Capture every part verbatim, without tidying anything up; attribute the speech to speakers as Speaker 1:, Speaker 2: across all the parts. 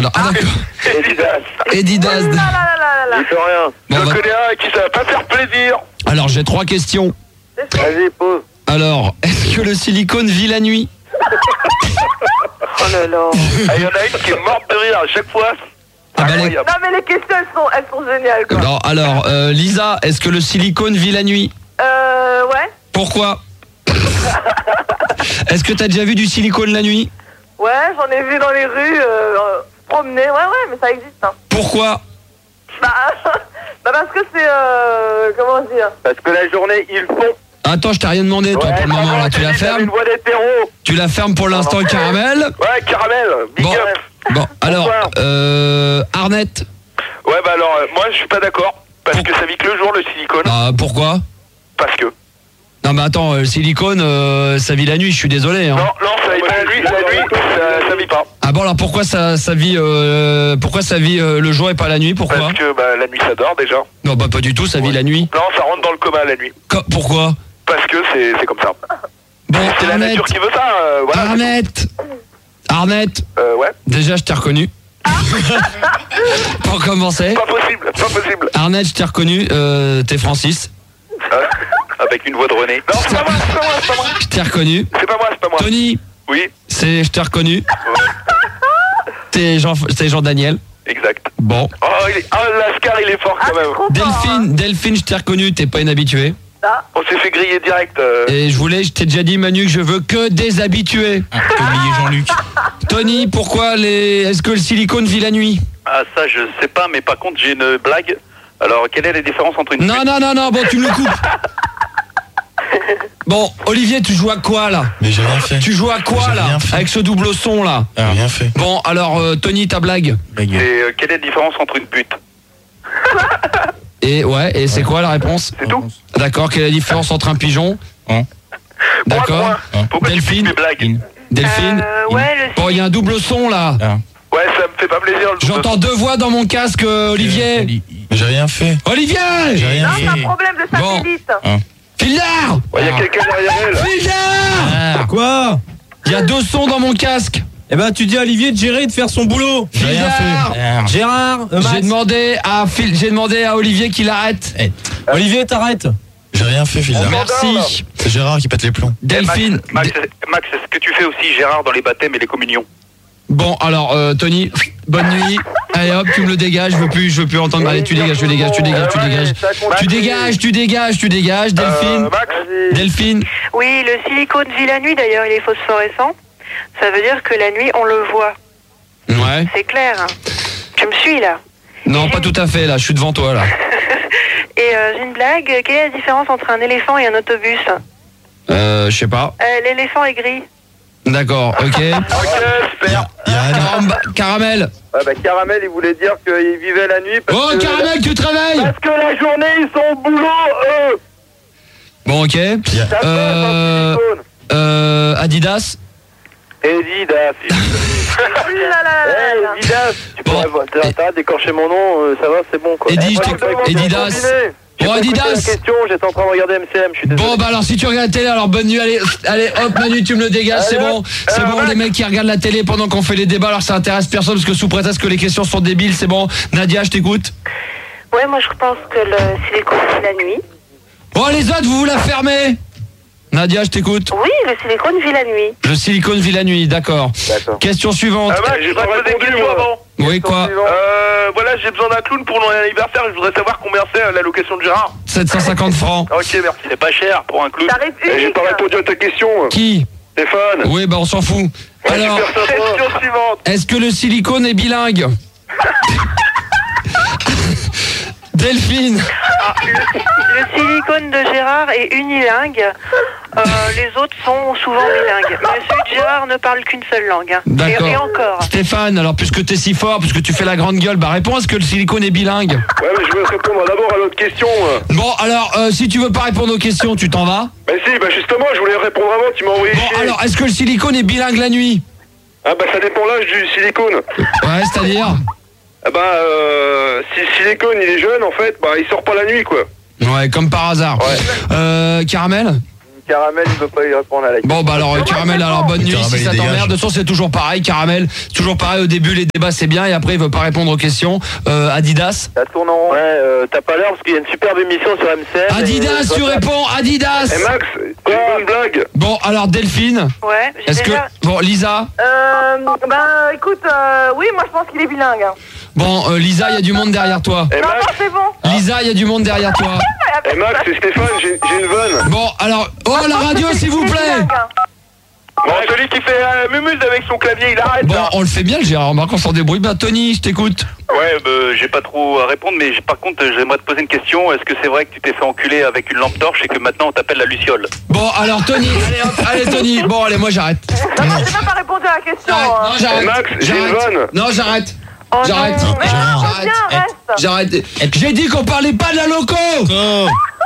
Speaker 1: Alors, ah d'accord.
Speaker 2: Edidas.
Speaker 1: Edidas.
Speaker 3: Oh là là là là là.
Speaker 2: Il fait rien.
Speaker 1: Bon,
Speaker 4: Je
Speaker 1: bah,
Speaker 4: connais un qui ça va pas faire plaisir.
Speaker 1: alors, j'ai trois questions.
Speaker 2: Vas-y, pose.
Speaker 1: Alors, est-ce que le silicone vit la nuit?
Speaker 3: Oh là là.
Speaker 4: Ah, il y en a une qui est morte de rire à chaque fois.
Speaker 1: Ah bah, les-
Speaker 4: Incroyable.
Speaker 3: Non mais les questions elles sont, elles sont géniales quoi.
Speaker 1: Non, alors, euh, Lisa, est-ce que le silicone vit la nuit?
Speaker 3: Euh ouais.
Speaker 1: Pourquoi? Est-ce que t'as déjà vu du silicone la nuit?
Speaker 3: Ouais, j'en ai vu dans les rues, euh, promener, ouais ouais mais ça existe hein.
Speaker 1: Pourquoi?
Speaker 3: Bah, bah parce que c'est euh, comment dire.
Speaker 2: Parce que la journée, ils font.
Speaker 1: Attends, je t'ai rien demandé, toi,
Speaker 2: Ouais,
Speaker 1: pour le moment, là, tu la
Speaker 2: Une
Speaker 1: fermes?
Speaker 2: voix d'hétéro.
Speaker 1: Tu la fermes pour l'instant, Caramel?
Speaker 4: Ouais, caramel. Big
Speaker 1: Bon,
Speaker 4: up.
Speaker 1: bon, alors,
Speaker 2: Bonsoir.
Speaker 1: euh, Arnett.
Speaker 4: Ouais, bah alors, euh, moi je suis pas d'accord. Parce que ça vit que le jour le silicone.
Speaker 1: Ah, pourquoi?
Speaker 4: Parce que.
Speaker 1: Non, mais attends, euh, le silicone, euh, ça vit la nuit, je suis désolé. Hein.
Speaker 4: Non, non, ça vit pas la nuit. La nuit, ça, ça vit pas.
Speaker 1: Ah bon, alors pourquoi ça, ça vit, euh, pourquoi ça vit euh, le jour et pas la nuit? Pourquoi?
Speaker 4: Parce que bah, la nuit ça dort déjà.
Speaker 1: Non, bah pas du tout, ça vit la nuit.
Speaker 4: Non, ça rentre dans le coma la nuit.
Speaker 1: Co- pourquoi?
Speaker 4: Parce que c'est c'est comme ça.
Speaker 1: Bon,
Speaker 4: C'est la
Speaker 1: Arnett,
Speaker 4: nature qui veut ça. euh, voilà.
Speaker 1: Arnett, Arnett,
Speaker 4: Euh, ouais.
Speaker 1: déjà je t'ai reconnu. Pour commencer.
Speaker 4: Pas possible, pas possible.
Speaker 1: Arnett, je t'ai reconnu, euh, t'es Francis.
Speaker 4: Hein Avec une voix de René. Non, c'est pas moi, c'est pas moi, c'est pas moi.
Speaker 1: Je t'ai reconnu.
Speaker 4: C'est pas moi, c'est pas moi.
Speaker 1: Tony,
Speaker 4: Oui,
Speaker 1: c'est, je t'ai reconnu. T'es Jean, c'est Jean-Daniel.
Speaker 4: exact.
Speaker 1: Bon.
Speaker 4: Oh, il est... oh Lascar, il est fort
Speaker 3: Ah
Speaker 4: quand
Speaker 3: c'est
Speaker 4: même.
Speaker 3: trop fort,
Speaker 1: Delphine, Delphine, je t'ai reconnu, t'es pas une habituée.
Speaker 3: hein.
Speaker 4: On s'est fait griller direct. euh.
Speaker 1: Et je voulais, je t'ai déjà dit, Manu, que je veux que des habitués.
Speaker 5: Ah, t'as oublié Jean-Luc.
Speaker 1: Tony, pourquoi les, est-ce que le silicone vit la nuit?
Speaker 6: Ah ça je sais pas, mais par contre j'ai une blague. Alors quelle est la différence entre une
Speaker 1: Non,
Speaker 6: pute-
Speaker 1: non, non, non, bon, tu me le coupes. Bon, Olivier, tu joues à quoi, là?
Speaker 5: Mais j'ai rien fait.
Speaker 1: Tu joues à quoi,
Speaker 5: J'ai
Speaker 1: là?
Speaker 5: rien fait.
Speaker 1: Avec ce double son, là?
Speaker 5: J'ai rien fait.
Speaker 1: Bon, alors, euh, Tony, ta blague?
Speaker 5: Blague.
Speaker 6: Et euh, quelle est la différence entre une pute?
Speaker 1: Et, ouais, et c'est quoi la réponse?
Speaker 4: C'est tout.
Speaker 1: D'accord, quelle est la différence entre un pigeon?
Speaker 5: Hein
Speaker 1: D'accord.
Speaker 4: Moi, moi. Pourquoi tu
Speaker 1: Delphine.
Speaker 4: piques mes blagues?
Speaker 5: In.
Speaker 1: Delphine?
Speaker 3: Euh, ouais le
Speaker 1: Bon, il y a un double son, là.
Speaker 5: Ah.
Speaker 4: Ouais, ça me fait pas plaisir. le double
Speaker 1: J'entends deux voix dans mon casque, euh, Olivier.
Speaker 5: Oli- J'ai rien fait.
Speaker 1: Olivier!
Speaker 5: J'ai rien
Speaker 3: Non, c'est un
Speaker 5: fait.
Speaker 3: problème de
Speaker 1: Bon.
Speaker 3: satellite.
Speaker 1: Fildar!
Speaker 4: Ouais, il y a quelqu'un derrière elle.
Speaker 1: Fildar!
Speaker 7: Quoi?
Speaker 1: Il y a deux sons dans mon casque.
Speaker 7: Eh ben, tu dis à Olivier de gérer et de faire son boulot.
Speaker 5: J'ai rien
Speaker 1: Fildar!
Speaker 5: fait. Ah.
Speaker 7: Gérard, euh, Max.
Speaker 1: J'ai demandé à Phil, j'ai demandé à Olivier qu'il arrête.
Speaker 7: Olivier, t'arrêtes.
Speaker 5: J'ai rien fait, Phil.
Speaker 1: Merci.
Speaker 5: C'est Gérard qui pète les plombs.
Speaker 1: Delphine.
Speaker 6: Eh, Max, Max, Max, est-ce que tu fais aussi Gérard dans les baptêmes et les communions?
Speaker 1: Bon, alors, euh, Tony, bonne nuit. Allez hop, tu me le dégages. Je veux plus, je veux plus entendre. Allez, tu dégages, tu dégages, tu dégages, tu dégages. Tu dégages, tu dégages, tu dégages. Delphine.
Speaker 4: Euh, Max,
Speaker 1: Delphine.
Speaker 8: Oui, le silicone vit la nuit d'ailleurs, il est phosphorescent. Ça veut dire que la nuit, on le voit.
Speaker 1: Ouais.
Speaker 8: C'est clair. Hein. Tu me suis là.
Speaker 1: Non, pas tout à fait, là. Je suis devant toi, là.
Speaker 8: Et euh, j'ai une blague. Quelle est la différence entre un éléphant et un autobus?
Speaker 1: Euh, je sais pas.
Speaker 8: euh, L'éléphant est gris.
Speaker 1: D'accord, ok.
Speaker 4: ok, super.
Speaker 5: Yann.
Speaker 1: Caram- Caramel.
Speaker 2: Ouais, bah, Caramel, il voulait dire qu'il vivait la nuit parce
Speaker 1: Oh,
Speaker 2: que...
Speaker 1: Caramel, tu te réveilles.
Speaker 2: Parce que la journée, ils sont au boulot, eux.
Speaker 1: Bon, ok.
Speaker 2: Ça passe,
Speaker 1: Euh,
Speaker 2: un silicone.
Speaker 1: euh, Adidas.
Speaker 2: Edidas.
Speaker 3: Oh là là là là
Speaker 2: Eh,
Speaker 3: là.
Speaker 2: Edidas, tu
Speaker 1: Bon.
Speaker 2: pourrais voir. T'arrêtes d'écorcher mon nom, euh, ça va, c'est bon, quoi.
Speaker 1: Eddie,
Speaker 2: Eh,
Speaker 1: je
Speaker 2: moi,
Speaker 1: t'ai-
Speaker 2: je demande de
Speaker 1: Edidas.
Speaker 2: combiner. J'ai
Speaker 1: Bon,
Speaker 2: pas écouté
Speaker 1: Adidas.
Speaker 2: la question, j'étais en train de regarder M C M, je suis désolé.
Speaker 1: Bon, bah alors si tu regardes la télé, alors bonne nuit, allez, allez hop Manu, tu me le dégages, c'est
Speaker 2: Allez,
Speaker 1: bon. C'est
Speaker 4: euh,
Speaker 1: bon,
Speaker 4: Max.
Speaker 1: les mecs qui regardent la télé pendant qu'on fait les débats, alors ça intéresse personne parce que sous prétexte que les questions sont débiles, c'est bon. Nadia, je t'écoute.
Speaker 8: Ouais, moi je pense que le silicone vit la nuit.
Speaker 1: Oh, les autres, vous vous la fermez. Nadia, je t'écoute.
Speaker 8: Oui, le silicone vit la nuit.
Speaker 1: Le silicone vit la nuit, d'accord.
Speaker 2: D'accord.
Speaker 1: Question suivante.
Speaker 4: Euh, Max, je
Speaker 2: j'ai
Speaker 4: voudrais
Speaker 2: pas
Speaker 4: te poser une
Speaker 2: répondu,
Speaker 4: question
Speaker 2: moi.
Speaker 4: avant.
Speaker 1: Oui, quoi?
Speaker 4: Euh, voilà, j'ai besoin d'un clown pour mon anniversaire. Je voudrais savoir combien c'est euh, la location de Gérard.
Speaker 1: sept cent cinquante francs.
Speaker 4: Ok, merci.
Speaker 6: C'est pas cher pour un clown.
Speaker 3: Tarif
Speaker 2: Eh, j'ai
Speaker 3: unique.
Speaker 2: pas répondu à ta question,
Speaker 1: Qui?
Speaker 2: Stéphane.
Speaker 1: Oui, bah on s'en fout. Alors,
Speaker 2: super sympa.
Speaker 4: Question suivante.
Speaker 1: est-ce que le silicone est bilingue? Delphine.
Speaker 8: Ah, le, le silicone de Gérard est unilingue. Euh, les autres sont souvent bilingues. Mais celui de Gérard ne parle qu'une seule langue. Hein.
Speaker 1: D'accord.
Speaker 8: Et, et encore.
Speaker 1: Stéphane, alors puisque t'es si fort, puisque tu fais la grande gueule, bah réponds, est-ce que le silicone est bilingue?
Speaker 2: Ouais, mais je veux répondre d'abord à l'autre question. euh.
Speaker 1: Bon, alors, euh, si tu veux pas répondre aux questions, tu t'en vas.
Speaker 2: Bah si, bah justement, je voulais répondre avant, tu m'as envoyé
Speaker 1: Bon,
Speaker 2: chier.
Speaker 1: alors, est-ce que le silicone est bilingue la nuit?
Speaker 2: Ah bah ça dépend l'âge du silicone.
Speaker 1: Ouais, c'est-à-dire?
Speaker 2: Ah bah, euh, si le silicone il est jeune, en fait, bah il sort pas la nuit, quoi.
Speaker 1: Ouais, comme par hasard.
Speaker 2: Ouais.
Speaker 1: Euh, Caramel?
Speaker 2: Caramel, il veut pas y répondre à la question.
Speaker 1: Bon bah alors euh, Caramel, alors bonne nuit
Speaker 5: Caramel,
Speaker 1: si ça
Speaker 5: il dégage.
Speaker 1: t'emmerde. De toute façon c'est toujours pareil, Caramel, c'est toujours pareil, au début les débats c'est bien et après il veut pas répondre aux questions. Euh, Adidas.
Speaker 2: Ça tourne en rond.
Speaker 4: Ouais, euh, t'as pas l'heure parce qu'il y a une superbe émission sur M C N.
Speaker 1: Adidas, tu réponds, Adidas.
Speaker 2: Eh Max, j'ai une bonne blague.
Speaker 1: Bon alors Delphine,
Speaker 8: Ouais, j'ai
Speaker 1: est-ce que...
Speaker 8: déjà...
Speaker 1: Bon Lisa.
Speaker 3: Euh, ben écoute, euh, oui, moi je pense qu'il est bilingue. Hein.
Speaker 1: Bon euh, Lisa, il y a du monde derrière toi.
Speaker 2: Eh
Speaker 3: Non, non,
Speaker 2: Max,
Speaker 3: c'est bon.
Speaker 1: Lisa, il y a du monde derrière toi.
Speaker 2: eh Max, c'est Stéphane, j'ai j'ai une vanne.
Speaker 1: Bon alors, oh la radio s'il vous plaît.
Speaker 3: Bilingue, hein.
Speaker 4: Bon, celui qui fait euh, mumuse avec son clavier, il arrête
Speaker 1: Bon
Speaker 4: là.
Speaker 1: on le fait bien le Gérard, remarque on s'en débrouille bien. Tony, je t'écoute.
Speaker 6: Ouais, bah, j'ai pas trop à répondre, mais j'ai- par contre, j'aimerais te poser une question. Est-ce que c'est vrai que tu t'es fait enculer avec une lampe torche et que maintenant on t'appelle la Luciole?
Speaker 1: Bon alors Tony, allez hop, allez Tony. Bon allez moi j'arrête.
Speaker 3: Non, non, j'ai même pas répondu à la question.
Speaker 1: J'arrête,
Speaker 3: hein.
Speaker 1: non j'arrête.
Speaker 2: Eh Max, j'ai une
Speaker 1: J'arrête.
Speaker 2: vanne.
Speaker 1: Non j'arrête.
Speaker 8: Oh
Speaker 1: J'arrête.
Speaker 8: non.
Speaker 3: Mais
Speaker 5: Gérard,
Speaker 3: non,
Speaker 1: j'arrête.
Speaker 3: viens, reste.
Speaker 1: J'arrête. J'ai dit qu'on parlait pas de la loco.
Speaker 5: Oh,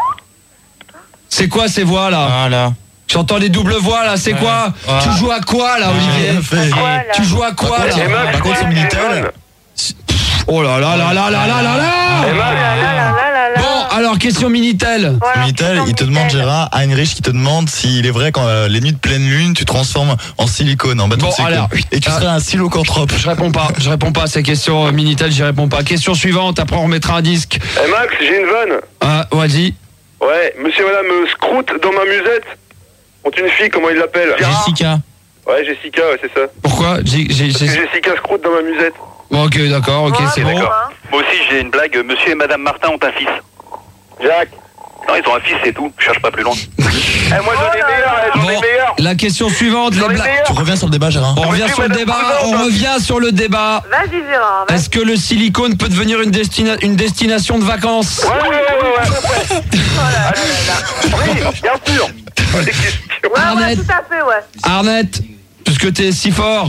Speaker 1: C'est quoi ces voix là?
Speaker 7: Voilà.
Speaker 1: J'entends les doubles voix là, c'est quoi?
Speaker 7: Voilà.
Speaker 1: Tu joues à quoi là
Speaker 5: j'ai
Speaker 1: Olivier?
Speaker 5: rien fait.
Speaker 8: Voilà.
Speaker 1: Tu joues à quoi
Speaker 5: Par
Speaker 1: là?
Speaker 5: contre,
Speaker 2: Eh Max,
Speaker 5: Par contre, c'est
Speaker 2: j'ai une
Speaker 5: Minitel.
Speaker 2: vanne.
Speaker 1: Oh là là là là là là là
Speaker 2: Eh
Speaker 1: là.
Speaker 2: Max,
Speaker 8: Là, là, là, là, là.
Speaker 1: Bon alors question Minitel.
Speaker 8: Voilà,
Speaker 5: Minitel,
Speaker 8: question
Speaker 5: il te demande,
Speaker 8: Minitel.
Speaker 5: Gérard, Heinrich qui te demande s'il est vrai quand euh, les nuits de pleine lune, tu transformes en silicone, en bâton
Speaker 1: Bon,
Speaker 5: de silicone.
Speaker 1: alors,
Speaker 5: Et tu
Speaker 1: ah.
Speaker 5: serais un silocanthrope.
Speaker 1: Je réponds pas, je réponds pas à ces questions euh, Minitel, j'y réponds pas. Question suivante, après on remettra un disque.
Speaker 2: eh Max, j'ai une vanne.
Speaker 1: Ah, vas-y.
Speaker 2: Ouais, monsieur et madame euh, Scrout dans ma musette ont une fille, comment ils l'appellent?
Speaker 7: Jessica.
Speaker 2: Ouais, Jessica, ouais, c'est ça.
Speaker 1: Pourquoi? J'ai, j'ai,
Speaker 2: Parce que
Speaker 1: j'ai-
Speaker 2: Jessica Scrout dans ma musette.
Speaker 1: Bon, ok, d'accord, ok,
Speaker 3: Ouais,
Speaker 1: c'est
Speaker 3: bon,
Speaker 1: bon.
Speaker 3: hein.
Speaker 6: Moi aussi, j'ai une blague. Monsieur et madame Martin ont un fils.
Speaker 2: Jacques.
Speaker 6: Non, ils ont un fils, c'est tout. Je cherche pas plus loin.
Speaker 4: Eh, moi j'en ai
Speaker 3: Oh là
Speaker 4: meilleur,
Speaker 3: là.
Speaker 4: eh, j'en ai
Speaker 1: Bon,
Speaker 4: meilleur.
Speaker 1: la question suivante, les
Speaker 4: J'en ai
Speaker 1: blagues.
Speaker 4: meilleur.
Speaker 5: Tu reviens sur le débat, Gérard.
Speaker 1: On revient
Speaker 4: Monsieur,
Speaker 1: sur le
Speaker 4: madame
Speaker 1: débat,
Speaker 4: Prudence,
Speaker 1: on
Speaker 4: hein.
Speaker 1: revient sur le débat.
Speaker 3: Vas-y, Gérard. vas-y.
Speaker 1: Est-ce que le silicone peut devenir une, destina- une destination de vacances?
Speaker 4: Ouais, ouais, ouais, ouais, ouais. Oui, bien sûr.
Speaker 2: Pas des questions.
Speaker 3: Ouais, ouais,
Speaker 1: Arnett.
Speaker 3: tout à fait, ouais.
Speaker 1: Arnett, puisque t'es si fort.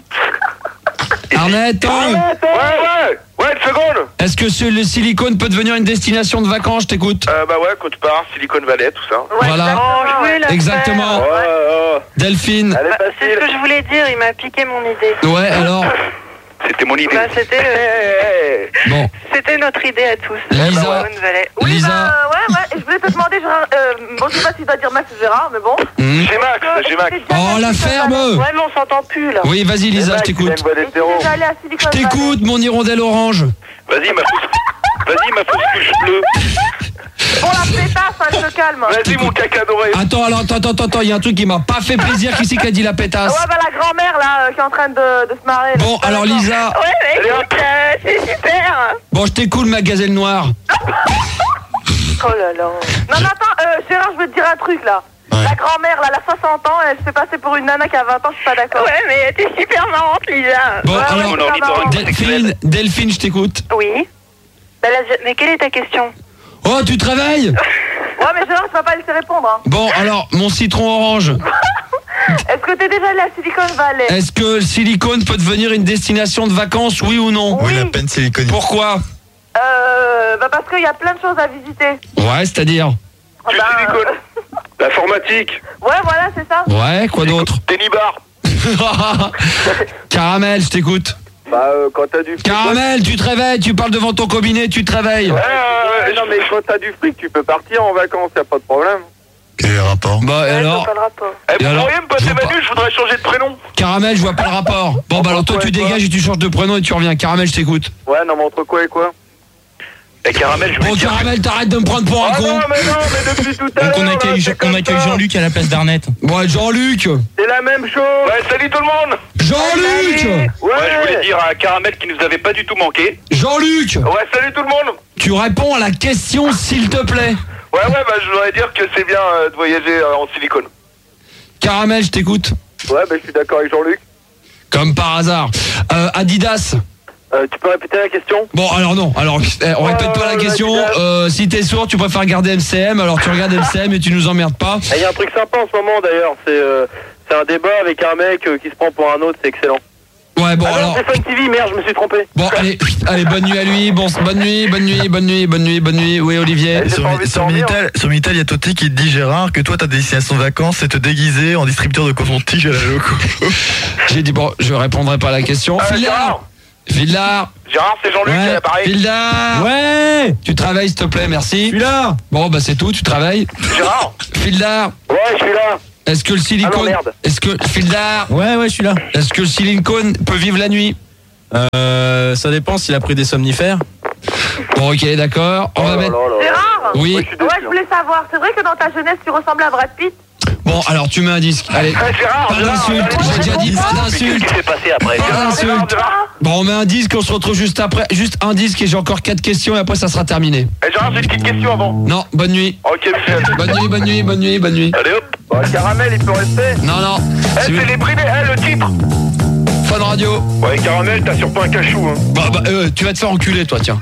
Speaker 1: Arnett, hein,
Speaker 4: Ouais, ouais. Ouais, une seconde.
Speaker 1: est-ce que ce- le silicone peut devenir une destination de vacances? Je t'écoute.
Speaker 4: Euh, bah ouais, quand tu pars, Silicon Valley, tout ça.
Speaker 3: Ouais,
Speaker 1: Voilà.
Speaker 3: exactement,
Speaker 8: Oh, je voulais
Speaker 3: ouais.
Speaker 8: la
Speaker 1: Exactement.
Speaker 2: Ouais,
Speaker 8: faire.
Speaker 2: ouais.
Speaker 1: Delphine.
Speaker 2: Elle est
Speaker 8: Bah, c'est ce
Speaker 2: facile.
Speaker 8: que je voulais dire, il m'a piqué mon idée.
Speaker 1: Ouais, alors,
Speaker 6: C'était mon idée.
Speaker 8: Bah, c'était,
Speaker 2: Eh,
Speaker 8: euh,
Speaker 2: eh, eh.
Speaker 1: bon,
Speaker 8: c'était notre idée à tous.
Speaker 1: Lisa.
Speaker 8: Silicon Valley.
Speaker 3: Oui,
Speaker 1: Lisa.
Speaker 3: bah, ouais, ouais. Et je voulais te demander, Gérard, euh, bon, je sais pas si tu dois dire Max ou Gérard, mais bon.
Speaker 1: hmm.
Speaker 4: J'ai Max, j'ai Max.
Speaker 1: Oh, la ferme.
Speaker 8: Ouais, mais on s'entend plus, là.
Speaker 1: Oui, vas-y Lisa, je
Speaker 2: Max, il a
Speaker 1: t'écoute.
Speaker 2: une voix
Speaker 3: Et tu
Speaker 2: d'hétéro.
Speaker 3: es déjà allé à Silicon
Speaker 1: Je
Speaker 3: Valley.
Speaker 1: t'écoute, mon hirondelle orange.
Speaker 6: Vas-y, ma fausse. Vas-y, ma fausse couche bleue.
Speaker 3: Bon, la pétasse, hein, je te calme. Ouais,
Speaker 4: Vas-y, mon caca doré.
Speaker 1: Attends, alors, attends, attends, attends, il y a un truc qui m'a pas fait plaisir. Qui c'est qui a dit la pétasse?
Speaker 3: bah, la grand-mère, là, euh, qui est en train de, de se marrer. là,
Speaker 1: Bon,
Speaker 3: je suis pas
Speaker 1: alors
Speaker 3: d'accord.
Speaker 1: Lisa,
Speaker 8: Ouais, mais écoute, euh, c'est super.
Speaker 1: bon, je t'écoute, ma gazelle noire.
Speaker 8: Oh là là.
Speaker 3: Non, mais attends, euh, Gérard, je veux te dire un truc, là.
Speaker 5: Ouais.
Speaker 3: La grand-mère, là, elle a soixante ans, elle se fait passer pour une nana qui a vingt ans, je suis pas d'accord.
Speaker 8: Ouais, mais t'es super marrante, Lisa.
Speaker 1: Bon,
Speaker 3: Ouais,
Speaker 1: alors,
Speaker 3: ouais,
Speaker 6: Mon ornithorynque
Speaker 1: Delphine,
Speaker 6: sexuel.
Speaker 1: Delphine, je t'écoute.
Speaker 8: Oui. Bah, là, je- mais quelle est ta question?
Speaker 1: Oh, tu te réveilles?
Speaker 3: Ouais, mais Gérard, tu vas pas laisser répondre, hein.
Speaker 1: Bon, alors, mon citron orange.
Speaker 3: Est-ce que t'es déjà allé à Silicon Valley?
Speaker 1: Est-ce que le silicone peut devenir une destination de vacances, oui ou non?
Speaker 5: Oui, la peine silicone.
Speaker 1: Pourquoi?
Speaker 3: Euh, bah, parce qu'il y a plein de choses à visiter.
Speaker 1: Ouais, c'est-à-dire?
Speaker 3: Ah,
Speaker 2: Du
Speaker 3: bah,
Speaker 2: silicone.
Speaker 3: euh,
Speaker 2: L'informatique.
Speaker 3: Ouais, voilà, c'est ça.
Speaker 1: Ouais, quoi d'autre?
Speaker 4: Tenny bar.
Speaker 1: Caramel, je t'écoute.
Speaker 2: Bah, euh, quand t'as du fric.
Speaker 1: Caramel, tu te réveilles, tu parles devant ton cabinet, tu te réveilles.
Speaker 2: Ouais, ouais, ouais, non, mais quand t'as du fric, tu peux partir en vacances, y a pas de problème.
Speaker 5: Quel est le rapport?
Speaker 1: Bah, et
Speaker 8: Ouais, je vois
Speaker 1: alors?
Speaker 8: pas le rapport.
Speaker 4: Eh,
Speaker 1: Et
Speaker 4: vous
Speaker 1: alors
Speaker 4: pourriez me
Speaker 1: Je
Speaker 4: passer
Speaker 1: vois
Speaker 4: ma
Speaker 1: pas.
Speaker 4: nuit, je voudrais changer de prénom.
Speaker 1: Caramel, je vois pas le rapport. Bon, bah alors toi, tu
Speaker 2: Pourquoi,
Speaker 1: dégages et tu changes de prénom et tu reviens. Caramel, je t'écoute.
Speaker 2: Ouais, non, mais entre quoi et quoi?
Speaker 6: Et Caramel, je voulais
Speaker 1: Bon,
Speaker 6: dire.
Speaker 1: Caramel, t'arrêtes de me prendre pour un
Speaker 2: Ah
Speaker 1: con.
Speaker 2: non, mais non, mais depuis tout à l'heure.
Speaker 7: Donc on accueille,
Speaker 2: là,
Speaker 7: Jean-
Speaker 2: c'est comme
Speaker 7: on accueille
Speaker 2: ça.
Speaker 7: Jean-Luc à la place d'Arnett.
Speaker 1: Ouais, Jean-Luc.
Speaker 2: C'est la même chose.
Speaker 4: Ouais, salut tout le monde.
Speaker 1: Jean-Luc.
Speaker 2: Ouais,
Speaker 6: Ouais, je voulais dire à Caramel qui nous avait pas du tout manqué.
Speaker 1: Jean-Luc.
Speaker 4: Ouais, salut tout le monde.
Speaker 1: Tu réponds à la question, s'il te plaît.
Speaker 4: Ouais, ouais, bah je voudrais dire que c'est bien euh, de voyager euh, en silicone.
Speaker 1: Caramel, je t'écoute.
Speaker 2: Ouais, bah je suis d'accord avec Jean-Luc.
Speaker 1: Comme par hasard. Euh, Adidas.
Speaker 2: Euh, tu peux répéter la question?
Speaker 1: Bon, alors non. Alors, eh, on répète pas la question. Euh, si t'es sourd, tu préfères regarder M C M. Alors, tu regardes M C M et tu nous emmerdes pas.
Speaker 2: Il y a un truc sympa en ce moment d'ailleurs, c'est euh, c'est un débat avec un mec euh, qui se prend pour un autre, c'est excellent.
Speaker 1: Ouais, bon,
Speaker 2: Ah non,
Speaker 1: alors.
Speaker 2: c'est Fun T V, merde, je me suis trompé.
Speaker 1: Bon, allez, allez, bonne nuit à lui. Bon, bonne nuit, bonne nuit, bonne nuit, bonne nuit, bonne nuit. Oui, Olivier.
Speaker 2: J'ai
Speaker 5: Sur,
Speaker 2: pas envie de
Speaker 5: sur
Speaker 2: dormir.
Speaker 5: Minitel, sur Minitel, il y a Toti qui te dit, Gérard, que toi, ta destination de vacances, c'est te déguiser en distributeur de coton-tige à la loco.
Speaker 1: J'ai dit, bon, je répondrai pas à la question.
Speaker 2: Ah,
Speaker 1: File-la.
Speaker 2: Gérard.
Speaker 1: Fildar.
Speaker 4: Gérard, c'est Jean-Luc
Speaker 7: Ouais.
Speaker 4: à l'appareil.
Speaker 1: Fildar.
Speaker 7: Ouais.
Speaker 1: Tu travailles s'il te plaît, merci.
Speaker 7: Je suis là.
Speaker 1: Bon bah c'est tout, tu travailles.
Speaker 4: Gérard.
Speaker 1: Fildar.
Speaker 2: Ouais, je suis là.
Speaker 1: Est-ce que le
Speaker 2: Ah non,
Speaker 1: silicone
Speaker 2: merde.
Speaker 1: Est-ce que Fildar
Speaker 7: Ouais, ouais, je suis là.
Speaker 1: Est-ce que le silicone peut vivre la nuit?
Speaker 7: Euh, ça dépend s'il a pris des somnifères.
Speaker 1: Bon, OK, d'accord. On va mettre
Speaker 3: Gérard
Speaker 1: Oui.
Speaker 3: Ouais, je voulais savoir, c'est vrai que dans ta jeunesse, tu ressemblais à Brad Pitt?
Speaker 1: Bon, alors tu mets un disque. Allez.
Speaker 4: Eh, Gérard,
Speaker 1: Pas
Speaker 4: Gérard,
Speaker 1: d'insulte,
Speaker 4: Gérard,
Speaker 1: j'ai déjà dit pas
Speaker 6: Qu'est-ce
Speaker 1: d'insulte.
Speaker 6: qui s'est passé après?
Speaker 1: Pas
Speaker 4: Gérard,
Speaker 1: d'insulte.
Speaker 4: Gérard.
Speaker 1: Bon, on met un disque, on se retrouve juste après. Juste un disque et j'ai encore quatre questions et après ça sera terminé.
Speaker 4: Eh, Gérard, j'ai une petite question avant.
Speaker 1: Non, bonne nuit.
Speaker 4: Ok, Michel.
Speaker 1: Bonne nuit, bonne nuit, bonne nuit, bonne nuit.
Speaker 6: Allez hop.
Speaker 2: Bon, Caramel, il peut rester.
Speaker 1: Non, non.
Speaker 4: Eh,
Speaker 1: C'est
Speaker 4: c'est les bridés, eh, le titre.
Speaker 1: Fun Radio.
Speaker 4: Ouais, Caramel, t'as surtout un cachou, hein.
Speaker 1: Bah, bah, euh, tu vas te faire enculer, toi, tiens.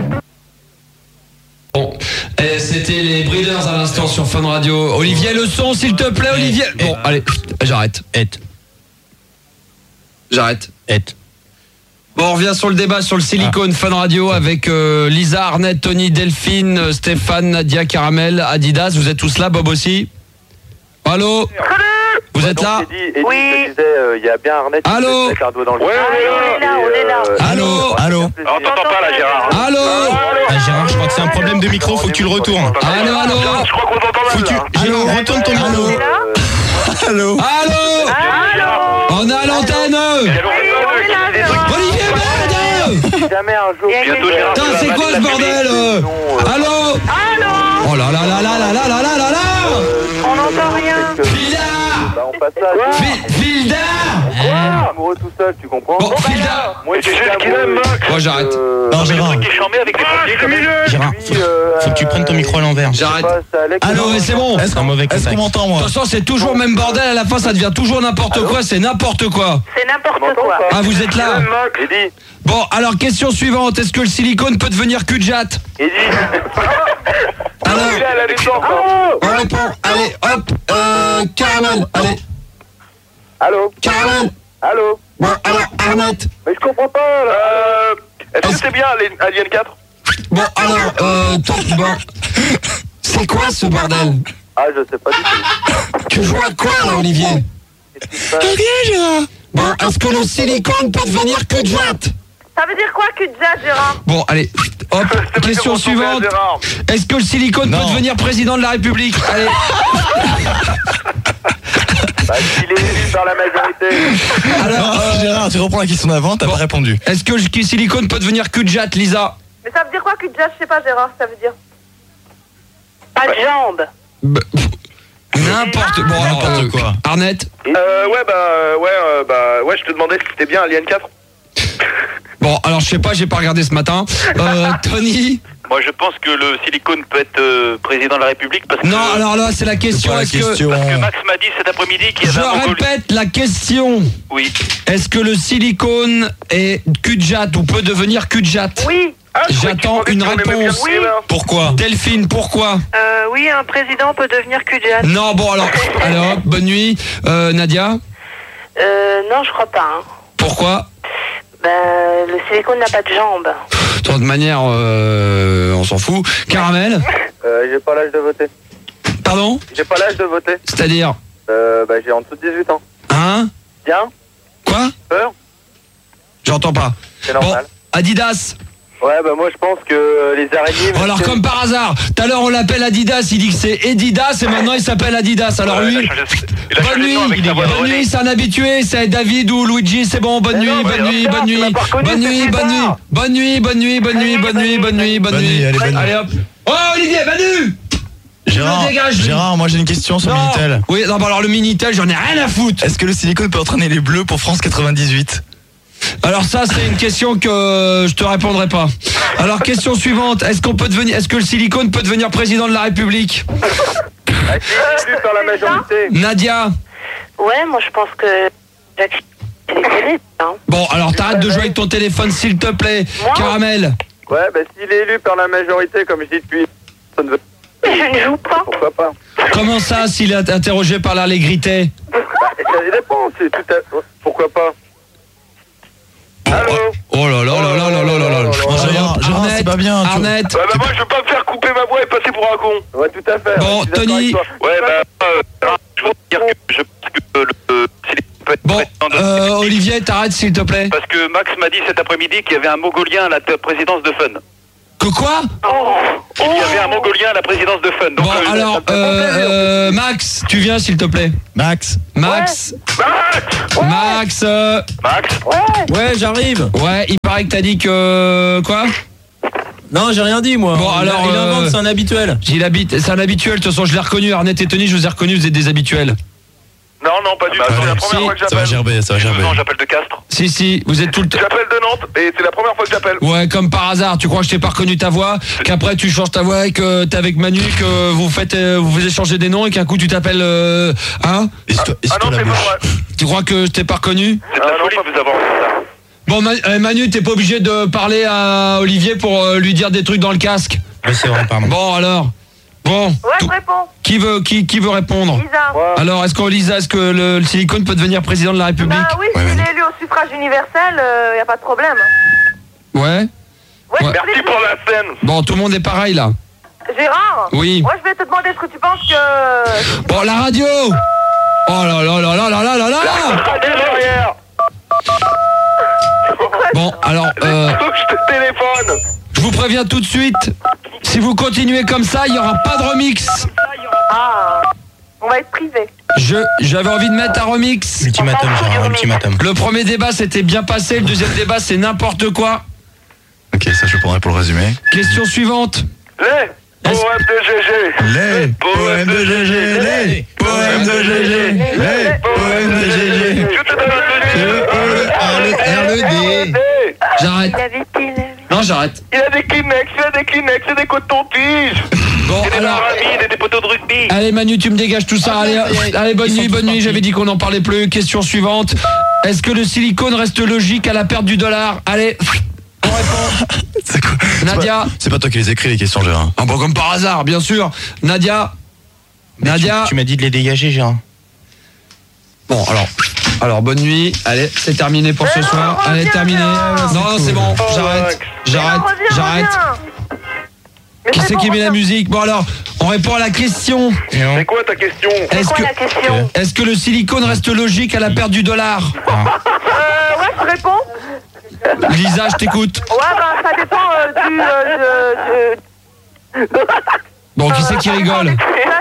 Speaker 1: Bon, eh, c'était les Breeders à l'instant sur Fun Radio. Olivier, le son, s'il te plaît, Olivier. Bon, allez, j'arrête.
Speaker 7: Et.
Speaker 1: J'arrête.
Speaker 7: Et.
Speaker 1: Bon, on revient sur le débat sur le silicone Fun Radio avec euh, Lisa, Arnett, Tony, Delphine, euh, Stéphane, Nadia, Caramel, Adidas. Vous êtes tous là, Bob aussi? Allô? Vous êtes là?
Speaker 2: Eddie,
Speaker 3: Oui.
Speaker 2: je disais, euh, il y a bien Arnett qui
Speaker 1: Allô?
Speaker 2: met un doigt dans le
Speaker 4: Ouais,
Speaker 2: cul.
Speaker 3: on est là, on est là.
Speaker 2: Et, euh,
Speaker 1: Allô?
Speaker 5: Allô?
Speaker 6: Alors, on t'entend pas là, Gérard.
Speaker 1: Allô?
Speaker 7: Ah, Gérard, je crois que c'est un problème de micro, faut que tu le retournes.
Speaker 1: Allô, allô?
Speaker 4: Gérard, je crois qu'on t'entend mal,
Speaker 7: Faut-tu...
Speaker 4: là.
Speaker 7: Gérard, retourne ton micro.
Speaker 3: On est là?
Speaker 5: Allô?
Speaker 1: Allô?
Speaker 3: Allô?
Speaker 1: On est à l'antenne!
Speaker 3: Oui, on est là, Gérard.
Speaker 1: Olivier, merde!
Speaker 2: Si jamais un jour...
Speaker 6: Bientôt, Gérard.
Speaker 1: Putain, c'est quoi ce bordel? euh Allô?
Speaker 3: Allô?
Speaker 1: Oh là là là là là là là là là là!
Speaker 3: On n'entend rien.
Speaker 1: Fildar!
Speaker 2: Bah, on passe là.
Speaker 1: Fi- Fildar!
Speaker 2: Je suis amoureux tout seul, tu comprends?
Speaker 1: Bon, Fildar!
Speaker 2: Moi,
Speaker 4: C'est juste qu'il aime, Max.
Speaker 1: Moi, j'arrête.
Speaker 2: Euh,
Speaker 5: Non, Gérard.
Speaker 6: Qui est charmé avec les pompiers quand même.
Speaker 7: Gérard, faut, faut que tu prennes ton micro à l'envers.
Speaker 1: J'arrête.
Speaker 2: Alex,
Speaker 1: Allô, mais c'est bon.
Speaker 5: Est-ce
Speaker 7: un mauvais
Speaker 5: est-ce
Speaker 7: contact.
Speaker 5: qu'on m'entend,
Speaker 1: De
Speaker 5: moi?
Speaker 1: toute façon, c'est toujours le même bordel. À la fin, ça devient toujours n'importe quoi. C'est n'importe quoi.
Speaker 3: C'est n'importe
Speaker 2: m'entends
Speaker 3: quoi.
Speaker 2: pas?
Speaker 1: Ah, vous êtes là?
Speaker 2: Max. Eddie,
Speaker 1: Bon, alors, question suivante. Est-ce que le silicone peut devenir cul de jatte?
Speaker 2: Eddie.
Speaker 1: Alors,
Speaker 4: Il est à la naissance, hein.
Speaker 2: Oh.
Speaker 1: on répond. Allez, hop. Euh, Caramel. Allez,
Speaker 2: Allô?
Speaker 1: Caramel.
Speaker 2: Allô?
Speaker 1: Bon, alors, Arnett.
Speaker 2: Mais je comprends pas, là.
Speaker 4: Euh, Est-ce que c'est bien Alien- Alien quatre?
Speaker 1: Bon, alors, euh, toi, bon. C'est quoi ce bordel?
Speaker 2: Ah, je sais pas du tout.
Speaker 1: Tu joues à quoi, là, Olivier?
Speaker 2: Qu'est-ce qui se passe?
Speaker 1: Bon, est-ce que le silicone peut devenir cul de jatte?
Speaker 3: Ça veut dire quoi, cul de jatte, Gérard?
Speaker 1: Bon, allez, hop,
Speaker 4: Ça veut
Speaker 1: question
Speaker 4: dire ressembler à
Speaker 1: suivante.
Speaker 4: Gérard.
Speaker 1: Est-ce que le silicone
Speaker 5: Non.
Speaker 1: peut devenir président de la République? Allez,
Speaker 2: Bah, s'il est élu par la majorité.
Speaker 1: alors,
Speaker 5: Non,
Speaker 1: euh,
Speaker 5: Gérard, tu reprends la question d'avant, t'as
Speaker 1: bon.
Speaker 5: pas répondu.
Speaker 1: est-ce que le silicone peut devenir cul de jatte, Lisa?
Speaker 3: Mais ça veut dire quoi, cul de jatte? Je sais pas, Gérard, ça veut dire. Pas de jambes.
Speaker 1: Bah, pff, N'importe bon, alors,
Speaker 5: N'importe
Speaker 1: euh,
Speaker 5: quoi.
Speaker 1: Arnett?
Speaker 4: Euh, ouais, bah, euh, ouais, euh, bah, ouais, je te demandais si c'était bien Alien quatre.
Speaker 1: Bon, alors, je sais pas, j'ai pas regardé ce matin. Euh, Tony?
Speaker 6: Moi, je pense que le silicone peut être euh, président de la République parce que,
Speaker 1: Non, alors là, c'est la
Speaker 5: C'est
Speaker 1: question.
Speaker 5: pas la
Speaker 1: Est-ce que...
Speaker 5: question.
Speaker 6: parce que Max m'a dit cet après-midi qu'il y
Speaker 1: Je
Speaker 6: avait un Mongol-
Speaker 1: répète la question.
Speaker 6: Oui.
Speaker 1: Est-ce que le silicone est cul de jatte ou peut devenir cul de jatte?
Speaker 3: Oui.
Speaker 4: Ah, je croyais que tu
Speaker 1: J'attends
Speaker 4: demandais
Speaker 1: une
Speaker 4: si on aimait bien
Speaker 1: réponse.
Speaker 4: le cinéma.
Speaker 5: Pourquoi?
Speaker 1: Delphine, pourquoi?
Speaker 8: Euh, oui, un président peut devenir cul de jatte.
Speaker 1: Non, bon, alors, alors hop, bonne nuit. Euh, Nadia?
Speaker 8: Euh, non, je crois pas. Hein.
Speaker 1: Pourquoi?
Speaker 8: Ben, le silicone n'a pas de jambes.
Speaker 1: De toute manière, euh, on s'en fout. Caramel?
Speaker 2: Euh, j'ai pas l'âge de voter.
Speaker 1: Pardon?
Speaker 2: J'ai pas l'âge de voter.
Speaker 1: C'est-à-dire?
Speaker 2: Euh, bah, j'ai en dessous de dix-huit ans.
Speaker 1: Hein?
Speaker 2: Bien?
Speaker 1: Quoi?
Speaker 2: Peur?
Speaker 1: J'entends pas.
Speaker 2: C'est
Speaker 1: Bon,
Speaker 2: normal.
Speaker 1: Adidas.
Speaker 2: Ouais, bah, moi, je pense que euh, les araignées...
Speaker 1: Oh, alors, comme par hasard, tout à l'heure, on l'appelle Adidas, il dit que c'est Edidas, et maintenant, il s'appelle Adidas. Alors,
Speaker 6: Ouais,
Speaker 1: lui,
Speaker 6: il a changé- il a
Speaker 1: bonne
Speaker 6: changé de
Speaker 1: nuit,
Speaker 6: nom avec sa voix de
Speaker 1: bonne
Speaker 6: René.
Speaker 1: nuit, c'est un habitué, c'est David ou Luigi, c'est bon, bonne
Speaker 2: Mais
Speaker 1: nuit,
Speaker 2: non, mais
Speaker 1: bonne nuit,
Speaker 2: Oscar,
Speaker 1: bonne
Speaker 2: tu
Speaker 1: nuit,
Speaker 2: m'as pas reconnu,
Speaker 1: bonne
Speaker 2: c'est
Speaker 1: nuit, bonne nuit,
Speaker 2: César.
Speaker 1: bonne nuit, bonne nuit, bonne nuit, bonne nuit, bonne nuit, bonne nuit,
Speaker 5: Bonne nuit, allez, bonne
Speaker 1: Allez, hop. Oh, Olivier, Manu!
Speaker 5: Gérard,
Speaker 1: dégage, lui.
Speaker 5: Gérard, moi j'ai une question sur
Speaker 1: Non.
Speaker 5: Minitel.
Speaker 1: Oui, non, bah alors le Minitel, j'en ai rien à foutre.
Speaker 5: Est-ce que le silicone peut entraîner les bleus pour France quatre-vingt-dix-huit?
Speaker 1: Alors ça, c'est une question que je te répondrai pas. Alors question suivante, est-ce qu'on peut devenir, est-ce que le silicone peut devenir président de la République?
Speaker 2: Bah, s'il est élu par la majorité.
Speaker 1: Nadia?
Speaker 8: Ouais, moi je pense que Jacques téléphoné, hein.
Speaker 1: Bon, alors t'arrêtes de jouer avec ton téléphone, s'il te plaît.
Speaker 8: Moi
Speaker 1: Caramel?
Speaker 2: Ouais, bah, s'il est élu par la majorité, comme je dis depuis... Ça ne veut...
Speaker 8: Je ne joue pas.
Speaker 2: Pourquoi pas?
Speaker 1: Comment ça, s'il est interrogé par l'allégrité?
Speaker 2: Bah, ça dépend, c'est tout à... Pourquoi pas? Allô?
Speaker 1: Oh là là là là là là là là.
Speaker 2: Oh,
Speaker 5: Oh, Gérard, Gérard, c'est pas bien. tu-
Speaker 1: Arnett.
Speaker 4: Ouais, bah, moi, je veux pas me faire couper ma voix et passer pour un con.
Speaker 2: Ouais, tout à fait.
Speaker 1: Bon,
Speaker 2: je suis d'accord
Speaker 1: Tony.
Speaker 2: avec toi.
Speaker 6: Ouais, bah, euh, je veux dire que je pense que le silicone peut être
Speaker 1: Bon,
Speaker 6: président de la
Speaker 1: euh,
Speaker 6: République
Speaker 1: Olivier, t'arrêtes s'il te plaît.
Speaker 6: Parce que Max m'a dit cet après-midi qu'il y avait un Mongolien à la t- présidence de Fun.
Speaker 1: Que quoi?
Speaker 6: Il y avait un Mongolien à la présidence de Fun. Donc,
Speaker 1: Bon,
Speaker 6: euh,
Speaker 1: alors, euh, euh, Max, tu viens s'il te plaît.
Speaker 5: Max.
Speaker 1: Max.
Speaker 4: Max
Speaker 1: Max. euh,
Speaker 6: Max
Speaker 3: Ouais.
Speaker 7: Ouais, j'arrive.
Speaker 1: Ouais, il paraît que t'as dit que quoi?
Speaker 7: Non, j'ai rien dit moi.
Speaker 1: Bon,
Speaker 7: Il-
Speaker 1: alors,
Speaker 7: il invente,
Speaker 1: euh,
Speaker 7: c'est un habituel.
Speaker 1: Il habite, c'est un habituel. De toute façon, je l'ai reconnu. Arnett et Tony, je vous ai reconnu. Vous êtes des habituels.
Speaker 4: Non, non, pas du tout.
Speaker 6: Ah, bah,
Speaker 4: C'est la
Speaker 1: si.
Speaker 4: première fois que
Speaker 5: Ça va
Speaker 4: j'appelle.
Speaker 5: gerber, ça va gerber.
Speaker 6: Non, j'appelle de Castres.
Speaker 1: Si, si, vous êtes tout le temps.
Speaker 4: J'appelle de Nantes et c'est la première fois que j'appelle.
Speaker 1: Ouais, comme par hasard. Tu crois que je t'ai pas reconnu ta voix, qu'après tu changes ta voix et que t'es avec Manu, que vous faites, euh, vous vous échangez des noms et qu'un coup tu t'appelles, euh, hein?
Speaker 5: Essuie-toi
Speaker 4: Ah
Speaker 5: essuie-toi
Speaker 4: non,
Speaker 5: la
Speaker 4: c'est pas
Speaker 5: bouche.
Speaker 4: vrai.
Speaker 1: Tu crois que je t'ai pas reconnu?
Speaker 6: C'est de la
Speaker 4: Ah, non,
Speaker 6: folie
Speaker 4: pas-
Speaker 6: de vous avoir fait ça.
Speaker 1: Bon, Ma- euh, Manu, t'es pas obligé de parler à Olivier pour euh, lui dire des trucs dans le casque.
Speaker 7: Ouais, c'est vrai, pardon.
Speaker 1: Bon, alors. Bon.
Speaker 3: Ouais,
Speaker 1: tout-
Speaker 3: je réponds.
Speaker 1: Qui veut, qui, qui veut répondre?
Speaker 3: Lisa.
Speaker 1: Alors, est-ce qu'on Lisa, est-ce que le, le silicone peut devenir président de la République?
Speaker 3: Bah oui,
Speaker 5: Ouais,
Speaker 3: s'il
Speaker 5: mais-
Speaker 3: est élu au suffrage universel, il n'y a pas de problème.
Speaker 1: Ouais.
Speaker 3: Ouais,
Speaker 1: Ouais.
Speaker 3: je
Speaker 4: Merci
Speaker 3: l'ai
Speaker 4: pour
Speaker 3: dit.
Speaker 4: la scène.
Speaker 1: Bon, tout le monde est pareil là.
Speaker 3: Gérard.
Speaker 1: Oui.
Speaker 3: Moi, je vais te demander ce que tu penses que...
Speaker 1: Bon, la radio. Oh là là là là là là là là.
Speaker 4: Radio derrière.
Speaker 1: Bon, alors, euh,
Speaker 4: Faut que je te téléphone.
Speaker 1: je vous préviens tout de suite. Si vous continuez comme ça, il y aura pas de remix.
Speaker 3: Ah, on va être privé.
Speaker 1: Je, j'avais envie de mettre un remix.
Speaker 7: Ultimatum, Gérard, ultimatum.
Speaker 1: Le premier débat s'était bien passé, le deuxième débat c'est n'importe quoi.
Speaker 5: Ok, ça je prendrai pour le résumé.
Speaker 1: Question suivante.
Speaker 4: Les poèmes de G G.
Speaker 5: Les poèmes de G G, les poèmes de G G, les poèmes de G G.
Speaker 4: Je te donne le
Speaker 5: R le D.
Speaker 1: J'arrête.
Speaker 8: Il avait dit, il avait-
Speaker 1: Non, j'arrête.
Speaker 4: Il a des Kleenex, il a des Kleenex, il a des cotons-tiges.
Speaker 1: Bon,
Speaker 6: Des
Speaker 1: alors.
Speaker 6: pyramides et des poteaux de rugby.
Speaker 1: Allez Manu, tu me dégages tout ça. Allez, allez bonne nuit, bonne nuit. J'avais dit qu'on n'en parlait plus. Question suivante. Est-ce que le silicone reste logique à la perte du dollar? Allez, on répond.
Speaker 5: C'est quoi?
Speaker 1: Nadia.
Speaker 5: C'est pas- C'est pas toi qui les écris les questions, Gérard.
Speaker 1: Ah bon, comme par hasard, bien sûr. Nadia.
Speaker 7: Mais
Speaker 1: Nadia.
Speaker 7: Tu, tu m'as dit de les dégager, Gérard.
Speaker 1: Bon, alors. Alors, bonne nuit. Allez, c'est terminé pour ce
Speaker 3: Mais
Speaker 1: soir.
Speaker 3: non,
Speaker 1: Allez,
Speaker 3: reviens,
Speaker 1: terminé.
Speaker 3: Gérard.
Speaker 1: Non, c'est bon. J'arrête. J'arrête.
Speaker 3: Mais non, reviens,
Speaker 1: J'arrête.
Speaker 3: reviens. Mais
Speaker 1: Qui c'est
Speaker 3: bon,
Speaker 1: qui met la
Speaker 3: reviens.
Speaker 1: musique? Bon, alors, on répond à la question.
Speaker 4: C'est quoi ta question?
Speaker 1: Est-ce
Speaker 8: Quoi
Speaker 1: que,
Speaker 8: la question?
Speaker 1: est-ce que le silicone reste logique à la perte du dollar?
Speaker 3: Euh, ouais, je réponds.
Speaker 1: Lisa, je t'écoute.
Speaker 3: Ouais, ben, ça dépend euh, du... Euh, de- de-
Speaker 1: Bon, qui c'est qui rigole?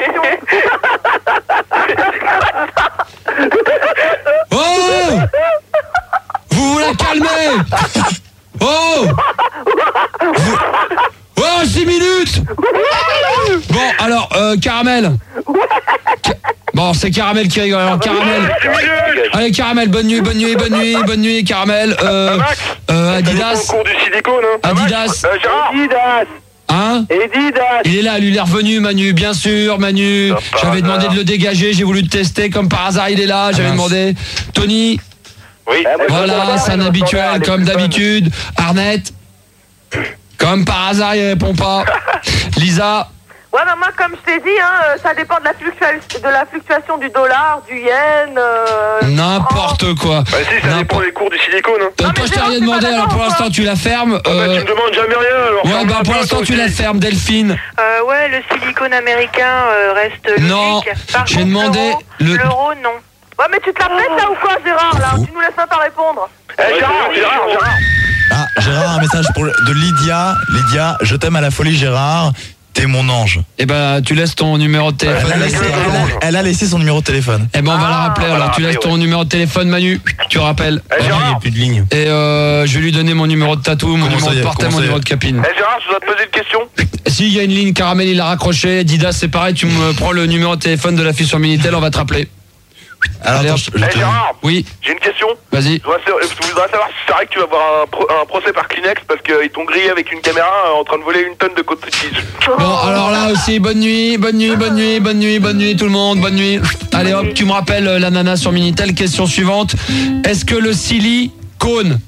Speaker 1: Oh! Vous vous la calmez! Oh! Vous- Oh, six minutes! Bon, alors, euh, Caramel. Ca- Bon, c'est Caramel qui rigole. Alors, Caramel. Allez, Caramel, bonne nuit, bonne nuit, bonne nuit, bonne nuit, Caramel. Euh, euh,
Speaker 4: T'as
Speaker 1: Adidas.
Speaker 4: au cours du silicone, hein?
Speaker 1: Adidas.
Speaker 4: Euh, Gérard.
Speaker 2: Adidas.
Speaker 1: Hein?
Speaker 2: Adidas.
Speaker 1: Il est là, lui, il est revenu, Manu, bien sûr, Manu.
Speaker 6: par
Speaker 1: J'avais demandé
Speaker 6: hasard.
Speaker 1: de le dégager, j'ai voulu le tester, comme par hasard, il est là, j'avais
Speaker 7: mince.
Speaker 1: demandé. Tony,
Speaker 6: Oui.
Speaker 1: voilà, c'est un habituel, comme d'habitude. Arnett, comme par hasard, il répond pas. Lisa,
Speaker 3: Ouais, mais moi, comme je t'ai dit, hein, euh, ça dépend de la, fluctua- de la fluctuation du dollar, du yen... Euh, du franc.
Speaker 1: n'importe quoi.
Speaker 4: Bah si, ça dépend
Speaker 1: N'importe-
Speaker 4: des cours du silicone, hein.
Speaker 1: Euh,
Speaker 3: Non,
Speaker 1: Toi,
Speaker 3: mais
Speaker 1: je t'ai
Speaker 3: Gérard,
Speaker 1: rien
Speaker 3: c'est
Speaker 1: demandé,
Speaker 3: pas
Speaker 1: alors pour
Speaker 3: d'accord,
Speaker 1: l'instant,
Speaker 3: quoi.
Speaker 1: tu la fermes.
Speaker 4: Bah
Speaker 1: euh,
Speaker 4: tu me demandes jamais rien, alors.
Speaker 1: Ouais,
Speaker 4: ferme
Speaker 1: bah
Speaker 4: un
Speaker 1: pour
Speaker 4: peu,
Speaker 1: l'instant,
Speaker 4: toi
Speaker 1: tu la
Speaker 4: aussi.
Speaker 1: fermes, Delphine.
Speaker 8: Euh, ouais, le silicone américain euh, reste logique.
Speaker 1: Non,
Speaker 8: Par
Speaker 1: j'ai
Speaker 8: contre,
Speaker 1: demandé
Speaker 8: l'euro-
Speaker 1: le-
Speaker 8: L'euro, non.
Speaker 3: Ouais, mais tu te la pètes, là, ou quoi, Gérard, là? Tu nous laisses même pas répondre.
Speaker 4: Eh, Gérard, Gérard, Gérard.
Speaker 5: Ah, Gérard, un message pour, de Lydia. Lydia, je t'aime à la folie, Gérard. T'es mon ange.
Speaker 1: Eh ben, tu laisses ton numéro de téléphone.
Speaker 5: Elle a, laissé, elle a- elle a laissé son numéro de téléphone.
Speaker 1: Eh ben, on va la rappeler.
Speaker 6: on va la
Speaker 1: Alors, tu laisses
Speaker 6: rappeler,
Speaker 1: ton
Speaker 6: ouais.
Speaker 1: numéro de téléphone, Manu. Tu rappelles.
Speaker 4: Eh,
Speaker 7: Il n'y
Speaker 4: Gérard.
Speaker 7: a plus de ligne.
Speaker 1: Et euh, je vais lui donner mon numéro de tatou, mon
Speaker 5: Comment
Speaker 1: numéro
Speaker 5: ça y
Speaker 1: de
Speaker 5: est,
Speaker 1: portable,
Speaker 5: comment
Speaker 1: mon
Speaker 5: ça y
Speaker 1: numéro
Speaker 5: est
Speaker 1: de capine.
Speaker 4: Eh, Gérard, je dois te poser une question.
Speaker 1: Si il y a une ligne, Caramel, il a raccroché. Didas, c'est pareil, tu me prends le numéro de téléphone de la fille sur Minitel, on va te rappeler.
Speaker 5: Alors,
Speaker 1: Allez,
Speaker 5: attends,
Speaker 1: hop.
Speaker 5: je, je
Speaker 4: Eh,
Speaker 5: te-
Speaker 4: Gérard,
Speaker 1: Oui,
Speaker 4: j'ai une question.
Speaker 1: vas-y.
Speaker 4: Je voudrais savoir- je voudrais savoir si c'est vrai que tu vas avoir un, pro- un procès par Kleenex parce qu'ils t'ont grillé avec une caméra euh, en train de voler une tonne de coton-tige.
Speaker 1: Bon, alors là aussi, bonne nuit, bonne nuit, bonne nuit, bonne nuit, bonne nuit, tout le monde, bonne nuit. Allez hop, tu me rappelles euh, la nana sur Minitel. Question suivante. Est-ce que le silicone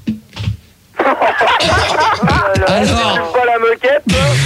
Speaker 1: Alors,
Speaker 2: Pas la moquette.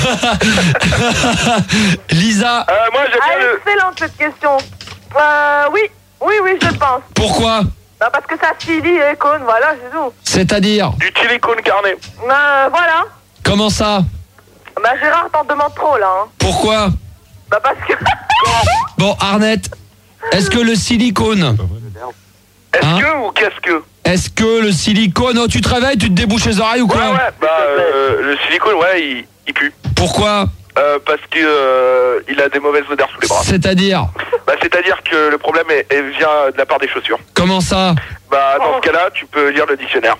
Speaker 1: Lisa,
Speaker 4: Euh, moi, j'aime
Speaker 3: Ah,
Speaker 4: bien le...
Speaker 3: excellente, cette question. Euh, oui, oui, oui, je le pense.
Speaker 1: pourquoi?
Speaker 3: Bah, parce que ça Chili et cône, voilà, c'est tout.
Speaker 1: C'est-à-dire,
Speaker 4: du silicone carné.
Speaker 3: Euh, voilà.
Speaker 1: comment ça?
Speaker 3: Bah, Gérard t'en demande trop, là. Hein.
Speaker 1: Pourquoi?
Speaker 3: Bah, parce que...
Speaker 1: Bon, Arnett, est-ce que le silicone,
Speaker 4: Est-ce
Speaker 1: Hein
Speaker 4: que ou qu'est-ce que?
Speaker 1: Est-ce que le silicone... Oh, tu te réveilles, tu te débouches les oreilles ou quoi?
Speaker 4: Ouais, ouais, bah, euh, le silicone, ouais, il, il pue.
Speaker 1: Pourquoi?
Speaker 4: Euh, parce que euh, il a des mauvaises odeurs sous les bras.
Speaker 1: C'est-à-dire?
Speaker 4: Bah, c'est-à-dire que le problème est, est- vient de la part des chaussures.
Speaker 1: Comment ça?
Speaker 4: Bah, dans ce cas-là, tu peux lire le dictionnaire.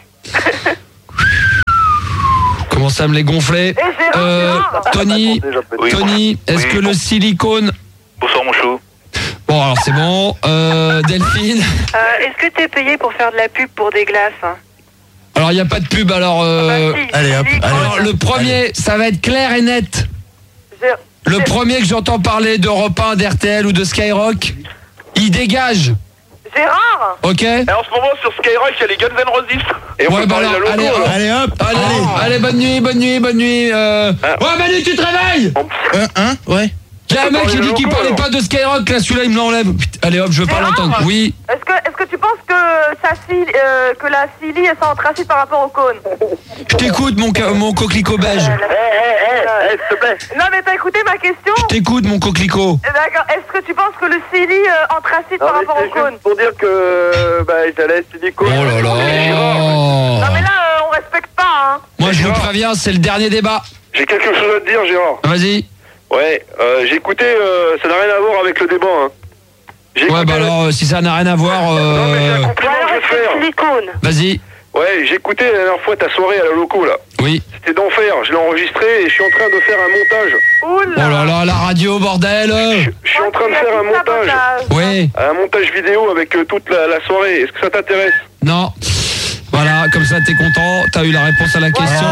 Speaker 1: Commence à me les gonfler.
Speaker 3: Et Gérard,
Speaker 1: Euh,
Speaker 3: Gérard.
Speaker 1: Tony,
Speaker 4: Oui.
Speaker 1: Tony, est-ce
Speaker 6: Oui.
Speaker 1: que le silicone...
Speaker 6: Bonsoir mon chou.
Speaker 1: Bon, alors c'est bon. Euh, Delphine.
Speaker 8: Euh, Est-ce que t'es payé pour faire de la pub pour des glaces hein?
Speaker 1: Alors, il n'y a pas de pub, alors... euh,
Speaker 8: Bah, si,
Speaker 5: allez, hop,
Speaker 8: silicone.
Speaker 5: allez.
Speaker 1: Alors, le premier, ça va être clair et net.
Speaker 3: Gé-
Speaker 1: Le premier que j'entends parler d'Europe un, d'R T L ou de Skyrock, il dégage.
Speaker 3: Gérard.
Speaker 1: Ok?
Speaker 4: Et en ce moment, sur Skyrock, il y a les Guns N' Roses. Et on
Speaker 1: Ouais,
Speaker 4: peut
Speaker 1: bah
Speaker 4: parler
Speaker 1: alors,
Speaker 4: de la
Speaker 1: allez,
Speaker 4: logo,
Speaker 1: alors.
Speaker 4: là.
Speaker 5: Allez hop.
Speaker 1: Allez, allez, bonne nuit, bonne nuit, bonne nuit. Euh... Ouais, Manu, tu te réveilles?
Speaker 7: Euh, hein Ouais.
Speaker 1: Il y a un mec qui dit qu'il parlait pas de Skyrock, là, celui-là, il me l'enlève. Putain, allez hop, je veux pas
Speaker 3: Gérard.
Speaker 1: l'entendre. Oui.
Speaker 3: Est-ce que, est-ce que tu penses que, sa cili- euh, que la Silly est sans tracide par rapport au cône?
Speaker 1: Je t'écoute, mon, ca- mon coquelicot beige.
Speaker 2: Eh, eh, eh, s'il te plaît.
Speaker 3: Non mais t'as écouté ma question?
Speaker 1: Je t'écoute, mon coquelicot.
Speaker 3: Eh, D'accord. Est-ce que tu penses que le Silly euh, anthracite
Speaker 2: Non,
Speaker 3: par
Speaker 2: mais
Speaker 3: rapport
Speaker 2: c'est
Speaker 3: au cône?
Speaker 2: juste pour dire que euh, bah, j'allais silicone.
Speaker 1: Oh là
Speaker 3: Non
Speaker 1: là.
Speaker 3: mais là euh, on respecte pas hein.
Speaker 1: Moi, je vous préviens, c'est le dernier débat.
Speaker 4: J'ai quelque chose à te dire, Gérard.
Speaker 1: Vas-y.
Speaker 4: Ouais, euh, j'ai écouté, euh, ça n'a rien à voir avec le débat. Hein. J'ai
Speaker 1: Ouais,
Speaker 4: écouté
Speaker 1: bah
Speaker 4: la-
Speaker 1: alors, euh, si ça n'a rien à voir,
Speaker 4: Non, mais j'ai
Speaker 1: euh...
Speaker 4: un compliment que je vais te faire.
Speaker 8: silicone.
Speaker 1: vas-y.
Speaker 4: Ouais, j'ai écouté la dernière fois ta soirée à la loco, là.
Speaker 1: Oui.
Speaker 4: C'était d'enfer. Je l'ai enregistré et je suis en train de faire un montage.
Speaker 3: Oula.
Speaker 1: Oh là là, la radio, bordel.
Speaker 4: Je, je suis en train de faire un montage.
Speaker 1: Oui.
Speaker 4: Un montage vidéo avec euh, toute la, la soirée. Est-ce que ça t'intéresse?
Speaker 1: Non. Voilà, comme ça, t'es content. T'as eu la réponse à la question.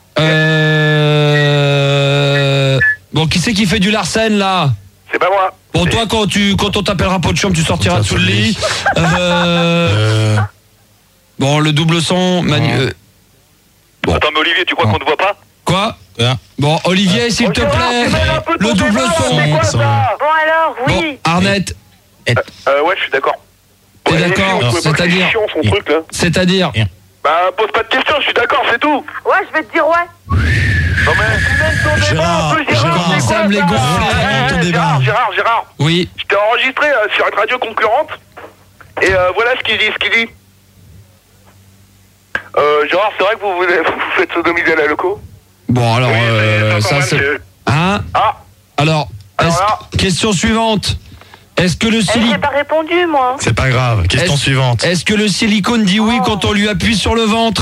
Speaker 1: Euh... Bon, qui c'est qui fait du Larsen, là?
Speaker 4: C'est pas moi.
Speaker 1: Bon, toi, quand, tu, quand on t'appellera pas de chambre, tu sortiras sous le lit. Euh...
Speaker 5: Euh,
Speaker 1: Bon, le double son, Manu... euh, Bon.
Speaker 6: Attends, mais Olivier, tu crois
Speaker 5: Non.
Speaker 6: qu'on te voit pas?
Speaker 1: Quoi?
Speaker 7: Quoi
Speaker 1: Bon, Olivier, s'il te plaît. Le double son.
Speaker 5: son.
Speaker 8: Bon alors,
Speaker 1: Bon,
Speaker 8: oui.
Speaker 1: Arnett,
Speaker 4: Euh, ouais, je suis d'accord.
Speaker 1: t'es
Speaker 4: Ouais,
Speaker 1: d'accord?
Speaker 4: il est chiant,
Speaker 1: C'est-à-dire?
Speaker 4: c'est chiant, son truc, là.
Speaker 1: C'est-à-dire?
Speaker 4: Bah, pose pas de questions, je suis d'accord, c'est tout.
Speaker 3: Ouais, je vais te dire ouais.
Speaker 4: Non, mais...
Speaker 5: Gérard, Gérard,
Speaker 1: c'est ça me les gonfle.
Speaker 4: Eh,
Speaker 5: ton
Speaker 4: eh,
Speaker 5: débat.
Speaker 4: Gérard, Gérard, Gérard.
Speaker 1: Oui.
Speaker 4: Je t'ai enregistré euh, sur une radio concurrente. Et euh, voilà ce qu'il dit, ce qu'il dit. Euh, Gérard, c'est vrai que vous, vous, vous faites sodomiser à la loco?
Speaker 1: Bon, alors,
Speaker 4: Oui,
Speaker 1: euh,
Speaker 4: mais
Speaker 1: ça,
Speaker 4: encore
Speaker 1: c'est...
Speaker 4: même,
Speaker 1: Hein?
Speaker 4: Ah,
Speaker 1: Alors,
Speaker 4: Alors
Speaker 1: est-ce-
Speaker 4: là-
Speaker 1: question suivante. Est-ce que le
Speaker 8: Eh,
Speaker 1: silicone...
Speaker 8: j'ai pas répondu moi.
Speaker 5: C'est pas grave. Question
Speaker 1: Est-ce-
Speaker 5: suivante.
Speaker 1: Est-ce que le silicone dit oui
Speaker 8: Oh.
Speaker 1: quand on lui appuie sur le ventre?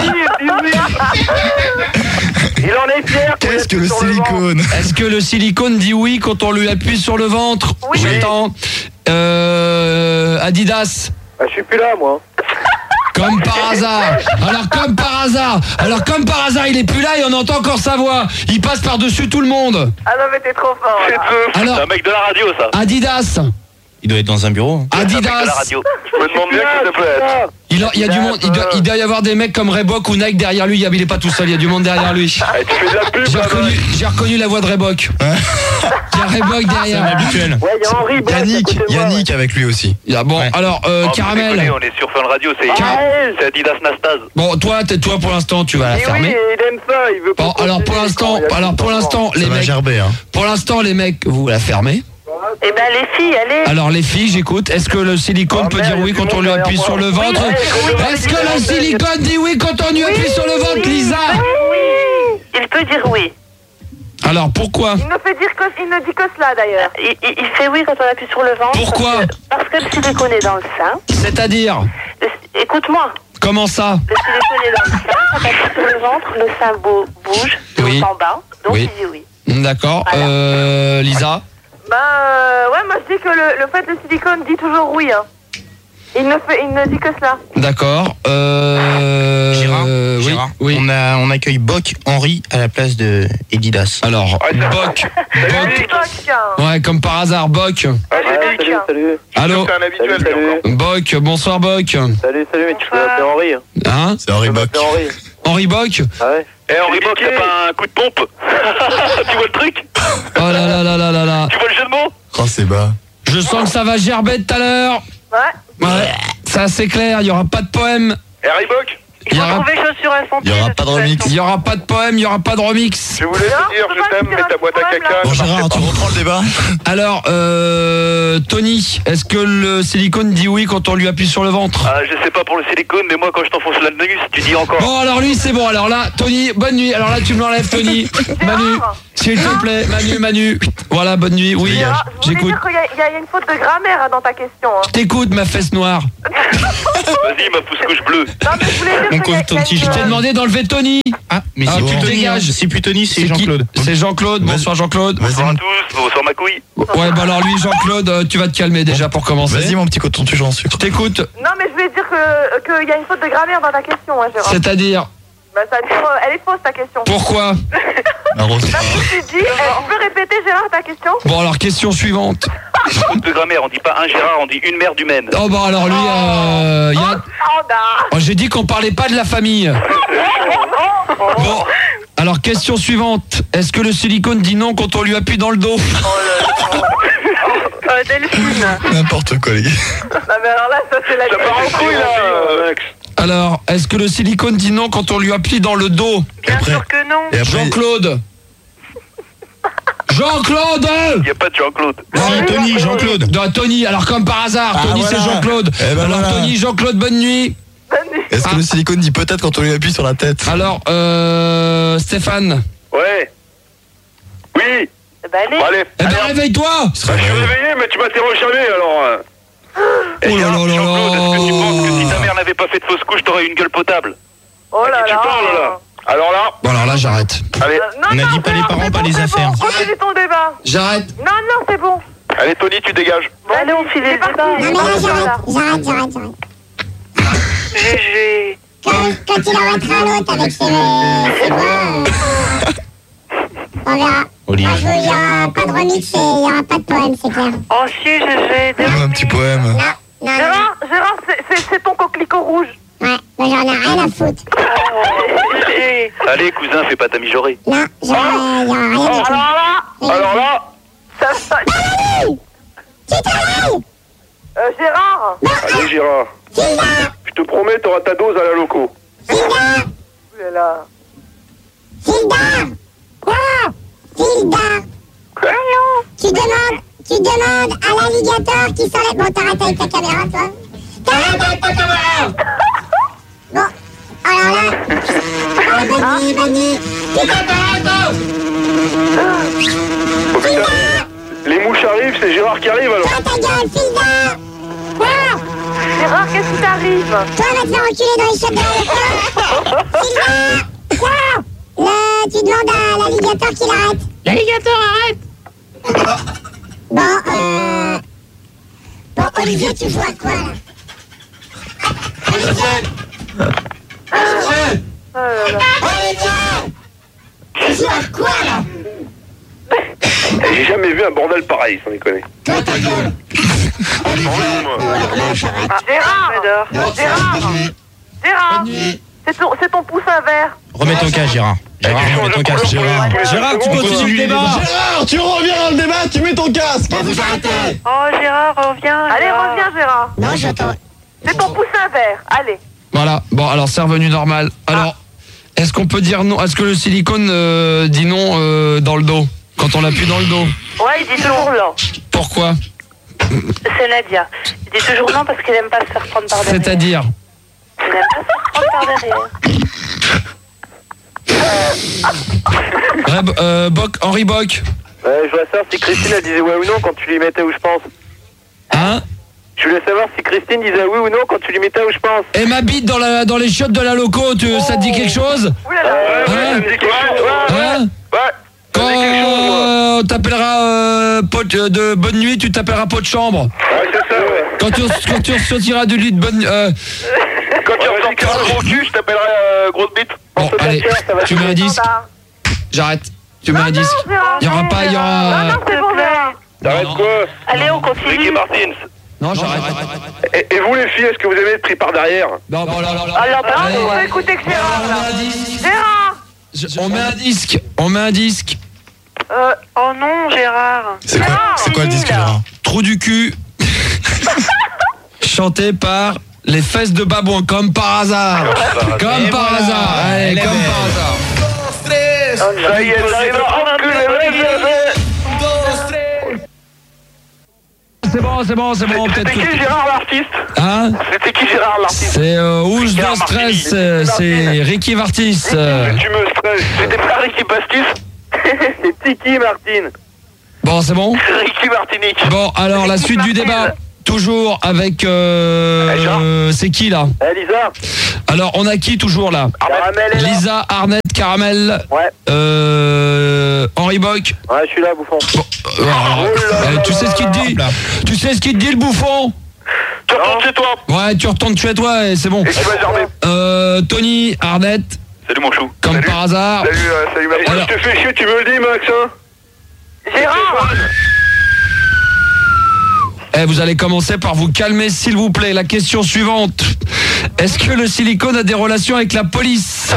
Speaker 2: Il en est fier. qu'on
Speaker 5: Qu'est-ce que
Speaker 2: est
Speaker 5: le
Speaker 2: sur ventre.
Speaker 5: silicone?
Speaker 1: Est-ce que le silicone dit oui quand on lui appuie sur le ventre?
Speaker 3: Oui.
Speaker 1: J'attends. Euh, Adidas.
Speaker 2: Ah, je suis plus là, moi.
Speaker 1: Comme par hasard. Alors comme par hasard. Alors comme par hasard, il est plus là et on entend encore sa voix. Il passe par-dessus tout le monde.
Speaker 3: Ah non mais t'es trop fort
Speaker 4: c'est
Speaker 3: là.
Speaker 4: peu.
Speaker 6: C'est
Speaker 1: Alors
Speaker 6: un mec de la radio, ça.
Speaker 1: Adidas.
Speaker 7: Il doit être dans un bureau.
Speaker 6: C'est un mec de la
Speaker 1: Adidas.
Speaker 6: radio.
Speaker 4: Je me demande bien qui ça peut être.
Speaker 1: Il, a- il y a du monde. Il doit, il doit y avoir des mecs comme Reebok ou Nike derrière lui. Il est pas tout seul. Il y a du monde derrière lui.
Speaker 4: Eh, tu fais de la pub,
Speaker 1: J'ai
Speaker 4: là,
Speaker 1: reconnu,
Speaker 4: ouais.
Speaker 1: j'ai reconnu la voix de Reebok. Il y a Reebok derrière.
Speaker 7: Habituel.
Speaker 2: Ouais, il y a Henri Boss à
Speaker 5: Yannick,
Speaker 2: côté de moi,
Speaker 5: Yannick avec lui aussi.
Speaker 1: Il y a- bon,
Speaker 7: Ouais.
Speaker 1: alors euh,
Speaker 6: Oh, mais
Speaker 1: Caramel.
Speaker 6: déconnez, on est sur Fun Radio, c'est
Speaker 1: Car-
Speaker 6: c'est Adidas Nastase.
Speaker 1: Bon, toi, t'es- toi pour l'instant, tu vas la
Speaker 2: Mais oui,
Speaker 1: fermer.
Speaker 2: il aime ça, il veut pas.
Speaker 1: Bon, alors pour
Speaker 2: continuer
Speaker 1: l'instant,
Speaker 2: quand il y a
Speaker 1: alors
Speaker 2: tout
Speaker 1: pour
Speaker 2: le temps.
Speaker 1: l'instant,
Speaker 5: Ça
Speaker 1: les
Speaker 5: va
Speaker 1: mecs,
Speaker 5: gerber, hein.
Speaker 1: pour l'instant, les mecs, vous la fermez.
Speaker 8: Eh ben les filles, allez.
Speaker 1: Alors les filles, j'écoute. Est-ce que le silicone
Speaker 2: Oh,
Speaker 1: peut
Speaker 2: merde,
Speaker 1: dire
Speaker 2: il y a
Speaker 1: oui
Speaker 2: du
Speaker 1: quand on
Speaker 2: monde
Speaker 1: lui appuie
Speaker 2: derrière
Speaker 1: sur
Speaker 2: moi.
Speaker 1: le ventre?
Speaker 2: Oui, oui,
Speaker 1: Est-ce que
Speaker 2: oui,
Speaker 1: le
Speaker 2: oui,
Speaker 1: silicone dit oui quand on lui appuie sur le ventre, Lisa?
Speaker 8: Oui. Il peut dire oui.
Speaker 1: Alors pourquoi?
Speaker 3: Il ne fait dire que, il ne dit que cela d'ailleurs.
Speaker 8: Il, il- il fait oui quand on appuie sur le ventre.
Speaker 1: Pourquoi?
Speaker 8: Parce que, parce que le silicone est dans le sein.
Speaker 1: C'est-à-dire?
Speaker 8: Le- Écoute-moi.
Speaker 1: Comment ça?
Speaker 8: Le silicone est dans le sein. Quand on appuie sur le ventre, le sein bou- bouge de
Speaker 1: Oui.
Speaker 8: haut en bas. Donc
Speaker 1: Oui.
Speaker 8: il dit oui.
Speaker 1: D'accord.
Speaker 8: Voilà.
Speaker 1: Euh, Lisa?
Speaker 3: Bah euh, ouais, moi je dis que le, le fait le silicone dit toujours oui. Hein. Il ne fait, il ne dit que cela.
Speaker 1: D'accord. Euh...
Speaker 7: Gérard,
Speaker 1: euh, oui,
Speaker 7: Gérard,
Speaker 1: oui.
Speaker 7: On, a, on accueille Boc Henri à la place de Edidas.
Speaker 1: Alors,
Speaker 4: Ouais, ça-
Speaker 1: Boc.
Speaker 3: Salut,
Speaker 1: Boc.
Speaker 3: Boc, hein.
Speaker 1: Ouais, comme par hasard, Boc.
Speaker 4: Ah, j'ai
Speaker 2: Ouais,
Speaker 4: dit.
Speaker 2: salut, salut.
Speaker 1: Allô?
Speaker 4: C'est un habituel,
Speaker 2: Salut,
Speaker 4: lui,
Speaker 2: salut.
Speaker 4: encore.
Speaker 1: Boc, bonsoir Boc.
Speaker 2: Salut, salut, mais tu peux
Speaker 8: Bonsoir.
Speaker 2: m'appeler Henri. hein.
Speaker 1: Hein?
Speaker 5: C'est Henri
Speaker 2: Tu peux
Speaker 5: Bock.
Speaker 2: m'appeler Henri.
Speaker 1: Henri Boc?
Speaker 2: Ah ouais.
Speaker 4: Eh, Henri Bock,
Speaker 6: Bock, t'as pas un coup de pompe? Tu vois le truc?
Speaker 1: Oh là là là là là là.
Speaker 6: Tu vois le jeu de mots?
Speaker 5: Oh, c'est bas.
Speaker 1: Je sens que ça va gerber tout à l'heure.
Speaker 3: Ouais.
Speaker 1: Ouais, ça c'est clair, il y aura pas de poème.
Speaker 4: Eh, Harry Bock,
Speaker 8: Il faut trouver chaussures à son pied.
Speaker 5: Il n'y aura pas de remix.
Speaker 1: Il n'y aura pas de poème, il n'y aura pas de remix.
Speaker 4: Je voulais te dire, je t'aime, mais ta boîte à caca.
Speaker 5: Bon,
Speaker 4: ça
Speaker 5: Gérard,
Speaker 4: marchait
Speaker 5: tu
Speaker 4: pas.
Speaker 5: reprends le débat.
Speaker 1: Alors, euh, Tony, est-ce que le silicone dit oui quand on lui appuie sur le ventre?
Speaker 6: Ah, je sais pas pour le silicone, mais moi quand je t'enfonce l'anus, tu dis encore.
Speaker 1: Bon, alors lui, c'est bon. Alors là, Tony, bonne nuit. Alors là, tu me l'enlèves, Tony. Manu, s'il te plaît, Manu, Manu. Voilà, bonne nuit. Oui,
Speaker 3: Gérard, je voulais
Speaker 1: j'écoute.
Speaker 3: dire qu'il y, a- il y a une faute de grammaire hein, dans ta question. Hein.
Speaker 1: Je t'écoute, ma fesse noire.
Speaker 6: Vas-y, ma pousse-couche bleue.
Speaker 3: Non, mais je voulais dire
Speaker 7: Mon
Speaker 3: qu'il y a-
Speaker 7: ton
Speaker 3: il y a
Speaker 7: petit
Speaker 3: une-
Speaker 1: Je t'ai demandé d'enlever Tony.
Speaker 7: Ah, mais
Speaker 1: Ah,
Speaker 7: c'est
Speaker 1: tu
Speaker 7: plus
Speaker 1: te
Speaker 7: Tony.
Speaker 1: dégages.
Speaker 7: hein. C'est plus Tony, c'est
Speaker 1: qui
Speaker 7: Jean-Claude.
Speaker 1: C'est Jean-Claude. Bonsoir, Jean-Claude.
Speaker 6: Bonsoir à
Speaker 5: Vas-y,
Speaker 6: tous, bonsoir ma couille.
Speaker 1: Ouais, bah alors lui, Jean-Claude, euh, tu vas te calmer déjà pour commencer.
Speaker 5: vas-y, mon petit coton toujours en sucre.
Speaker 1: Je t'écoute.
Speaker 3: Non, mais je voulais dire que- qu'il y a une faute de grammaire dans ta question, hein, Gérard.
Speaker 1: C'est-à-dire,
Speaker 3: Bah, ça veut dire, euh, elle est fausse, ta question.
Speaker 1: pourquoi?
Speaker 5: Un rose.
Speaker 3: Parce que tu dis, euh, tu peux répéter, Gérard, ta question?
Speaker 1: Bon, alors, question suivante.
Speaker 6: Faute de grammaire, on dit pas un Gérard, on dit une merde humaine.
Speaker 1: Oh, bah alors lui, euh, il y a...
Speaker 3: Standard.
Speaker 1: Oh, j'ai dit qu'on parlait pas de la famille. Bon, alors question suivante. Est-ce que le silicone dit non quand on lui appuie dans le dos?
Speaker 8: Euh, Delphine.
Speaker 5: N'importe quoi, les gars.
Speaker 3: Non, mais alors là, ça, c'est la
Speaker 4: Ça part en couille, là, euh, Max.
Speaker 1: Alors, est-ce que le silicone dit non quand on lui appuie dans le dos?
Speaker 8: Bien
Speaker 5: Après-
Speaker 8: sûr que non.
Speaker 5: Et après,
Speaker 1: Jean-Claude. Jean-Claude.
Speaker 6: Il y a pas de Jean-Claude.
Speaker 7: Si, Tony, Jean-Claude.
Speaker 1: Non, Tony, alors comme par hasard,
Speaker 5: Ah,
Speaker 1: Tony
Speaker 5: voilà.
Speaker 1: c'est Jean-Claude.
Speaker 5: Eh ben
Speaker 1: alors
Speaker 5: voilà.
Speaker 1: Tony, Jean-Claude, bonne nuit.
Speaker 5: est-ce que le silicone dit peut-être quand on lui appuie sur la tête?
Speaker 1: Alors, euh, Stéphane.
Speaker 4: Ouais. Oui.
Speaker 3: Bah, allez.
Speaker 4: Bon, allez.
Speaker 1: Eh ben
Speaker 4: Allez, hop.
Speaker 1: réveille-toi.
Speaker 5: Il
Speaker 4: Bah,
Speaker 5: sera
Speaker 4: je suis
Speaker 5: réveillé.
Speaker 4: réveillé, mais tu m'interroges jamais, alors. euh.
Speaker 6: Eh,
Speaker 1: Oh là
Speaker 6: Gérard,
Speaker 1: là là
Speaker 6: Jean-Claude, est-ce que tu
Speaker 1: là.
Speaker 6: penses que si ta mère n'avait pas fait de fausse couche, t'aurais eu une gueule potable?
Speaker 3: Oh là
Speaker 4: À qui tu
Speaker 3: là.
Speaker 4: parles, là? Alors là,
Speaker 1: Bon alors là j'arrête.
Speaker 4: allez.
Speaker 3: Euh, non,
Speaker 7: On a
Speaker 3: non,
Speaker 7: dit pas les
Speaker 3: Gérard,
Speaker 7: parents,
Speaker 3: c'est
Speaker 7: pas
Speaker 3: bon,
Speaker 7: les
Speaker 3: c'est
Speaker 7: affaires.
Speaker 3: Bon. Continue ton débat.
Speaker 1: J'arrête.
Speaker 3: Non, non, c'est bon.
Speaker 4: Allez, Tony, tu dégages.
Speaker 8: Allez, on file
Speaker 3: C'est
Speaker 8: le
Speaker 3: parti.
Speaker 8: débat.
Speaker 9: Non mais là j'arrête, j'arrête, j'arrête, j'arrête.
Speaker 8: G G.
Speaker 9: Quand, quand il arrêtera l'autre avec ses, ses voix, euh, on verra.
Speaker 7: Olivier.
Speaker 9: Moi, je veux, il n'y aura pas de remix et il n'y aura pas de poème, c'est clair.
Speaker 8: Oh si, G G.
Speaker 5: Un petit poème.
Speaker 9: Non, non, non.
Speaker 3: Gérard, Gérard, c'est- c'est c'est ton coquelicot rouge.
Speaker 9: Ouais, moi j'en ai rien à foutre.
Speaker 8: Oh, G G.
Speaker 6: Allez, cousin, fais pas ta mijaurée.
Speaker 9: Non, j'en ai- il n'y aura rien du tout.
Speaker 3: Alors là,
Speaker 4: Alors là,
Speaker 3: ça va.
Speaker 9: Qui travaille?
Speaker 3: Euh, Gérard.
Speaker 4: allez, Gérard.
Speaker 9: Hilda,
Speaker 4: Je te promets, t'auras ta dose à la loco.
Speaker 9: Hilda,
Speaker 3: Ouh là là.
Speaker 9: Hilda. Quoi? Hilda. Tu demandes, tu demandes à l'alligator qui s'enlève. Bon, t'arrêtes avec ta caméra, toi. T'arrêtes avec ta caméra. Bon, alors là. Allez, bonne nuit, bonne nuit. Tu t'arrêtes.
Speaker 4: Oh, putain. Les mouches arrivent, c'est Gérard qui arrive, alors.
Speaker 9: Toi, ta gueule, Hilda. Quoi?
Speaker 3: Gérard, qu'est-ce qui t'arrive?
Speaker 9: Toi, va te faire enculer dans les chiottes de l'alligator. Hilda. Quoi? Là, tu demandes à l'alligator qu'il arrête. L'alligator arrête. Bon, euh... Bon, Olivier, tu joues à quoi, là? Olivier. Olivier.
Speaker 3: Oh là là.
Speaker 9: Olivier. Tu joues à quoi, là?
Speaker 4: J'ai jamais vu un bordel pareil, sans déconner.
Speaker 9: Toi, ta gueule.
Speaker 3: Gérard.
Speaker 8: J'adore.
Speaker 3: Gérard. Gérard. C'est ton, c'est ton poussin vert.
Speaker 7: Remets ton casque, Gérard. Gérard, remets ton casque.
Speaker 5: Gérard.
Speaker 1: Gérard, tu
Speaker 7: On
Speaker 1: continues
Speaker 7: continue
Speaker 1: le
Speaker 7: le
Speaker 1: débat.
Speaker 7: débat.
Speaker 5: Gérard, tu reviens dans le débat, tu mets ton casque.
Speaker 9: Bah, vous arrêtez.
Speaker 8: Oh Gérard, reviens.
Speaker 3: Allez,
Speaker 8: Gérard.
Speaker 3: reviens, Gérard.
Speaker 9: Non, j'attends.
Speaker 3: C'est ton poussin vert. Allez.
Speaker 1: Voilà. Bon alors c'est revenu normal. Alors, est-ce qu'on peut dire non? Est-ce que le silicone euh, dit non euh, dans le dos quand on l'appuie dans le dos?
Speaker 8: Ouais, il dit toujours non.
Speaker 1: Pourquoi?
Speaker 8: C'est Nadia. Il dit toujours non parce qu'il aime pas se faire prendre par derrière.
Speaker 1: C'est-à-dire?
Speaker 8: Il aime pas se faire prendre par derrière.
Speaker 1: Reb, euh, Boc, Henri Boc.
Speaker 2: Ouais, je voulais savoir si Christine elle disait ouais ou non quand tu lui mettais où je pense.
Speaker 1: Hein?
Speaker 2: Je voulais savoir si Christine disait oui ou non quand tu lui mettais où je pense.
Speaker 1: Et ma bite dans, la, dans les chiottes de la loco, tu, ça te dit quelque chose?
Speaker 3: Ouh là là.
Speaker 2: Euh,
Speaker 1: Hein?
Speaker 2: ouais, ça me dit quelque chose. Ouais, ouais.
Speaker 1: Hein?
Speaker 2: Ouais. Ça me dit quelque chose, moi.
Speaker 1: Quand on t'appellera euh, pote euh, de bonne nuit, tu t'appelleras pot de chambre.
Speaker 2: Ouais, c'est ça, ouais.
Speaker 1: Quand tu, quand tu sortiras du lit de bonne... Euh,
Speaker 2: Quand tu ressortiras le gros cul, je t'appellerai euh, grosse bite.
Speaker 1: bon, allez, tu mets un disque.
Speaker 3: Standard.
Speaker 1: J'arrête. Tu mets un disque.
Speaker 3: Gérard.
Speaker 1: Il y aura pas, il y
Speaker 3: Non,
Speaker 1: aura...
Speaker 3: non, c'est bon, Gérard.
Speaker 2: T'arrêtes quoi?
Speaker 8: Allez, on
Speaker 6: Ricky
Speaker 8: continue.
Speaker 6: Martins.
Speaker 1: Non, j'arrête.
Speaker 2: et, et vous les filles, est-ce que vous aimez être pris par derrière?
Speaker 1: Non, bon, là, là, là.
Speaker 8: Alors, bah,
Speaker 1: Allez,
Speaker 3: On va écouter que Gérard,
Speaker 1: on
Speaker 3: là.
Speaker 1: met un disque.
Speaker 3: Gérard.
Speaker 1: Je- On met un disque. On met un disque.
Speaker 3: Euh,
Speaker 8: oh non, Gérard.
Speaker 5: C'est quoi, c'est quoi le disque, Gérard?
Speaker 1: Trou du cul. Chanté par Les fesses de babouin, comme par hasard. Comme par hasard. Allez, comme par hasard.
Speaker 4: Ça y est, j'arrive à enculer.
Speaker 1: C'est bon, c'est bon, c'est bon.
Speaker 4: C'était
Speaker 1: Peut-être
Speaker 4: qui
Speaker 1: que...
Speaker 4: Gérard l'artiste?
Speaker 1: Hein?
Speaker 4: C'était qui Gérard l'artiste?
Speaker 1: C'est euh, Ouche de
Speaker 4: Ricard
Speaker 1: stress,
Speaker 4: Martini.
Speaker 1: euh, c'est Ricky Martis. euh.
Speaker 4: Tu me stresses. C'était pas Ricky Pastis?
Speaker 2: C'est Tiki Martine.
Speaker 1: Bon, c'est bon?
Speaker 4: Ricky Martinique.
Speaker 1: Bon, alors la suite du débat. Toujours avec... Euh, euh, c'est qui là?
Speaker 2: Eh Lisa.
Speaker 1: Alors, on a qui toujours là?
Speaker 2: Caramel est là.
Speaker 1: Lisa, Arnett, Caramel,
Speaker 2: Ouais.
Speaker 1: euh, Henri Bock.
Speaker 2: Ouais, je suis là, bouffon.
Speaker 1: Bon, euh, alors, euh, tu sais ce qu'il te dit? Tu sais ce qu'il te dit le bouffon?
Speaker 4: Tu retournes chez toi.
Speaker 1: Ouais, tu retournes chez toi et c'est bon.
Speaker 4: Et tu vas germer.
Speaker 1: Euh, Tony, Arnett,
Speaker 6: Salut mon chou.
Speaker 1: comme
Speaker 4: Salut.
Speaker 1: par hasard.
Speaker 4: Salut, euh, salut Marie.
Speaker 1: Alors-
Speaker 4: Je te fais chier, tu me le dis, Max, hein?
Speaker 3: Gérard.
Speaker 1: Eh, vous allez commencer par vous calmer, s'il vous plaît. La question suivante. Est-ce que le silicone a des relations avec la police?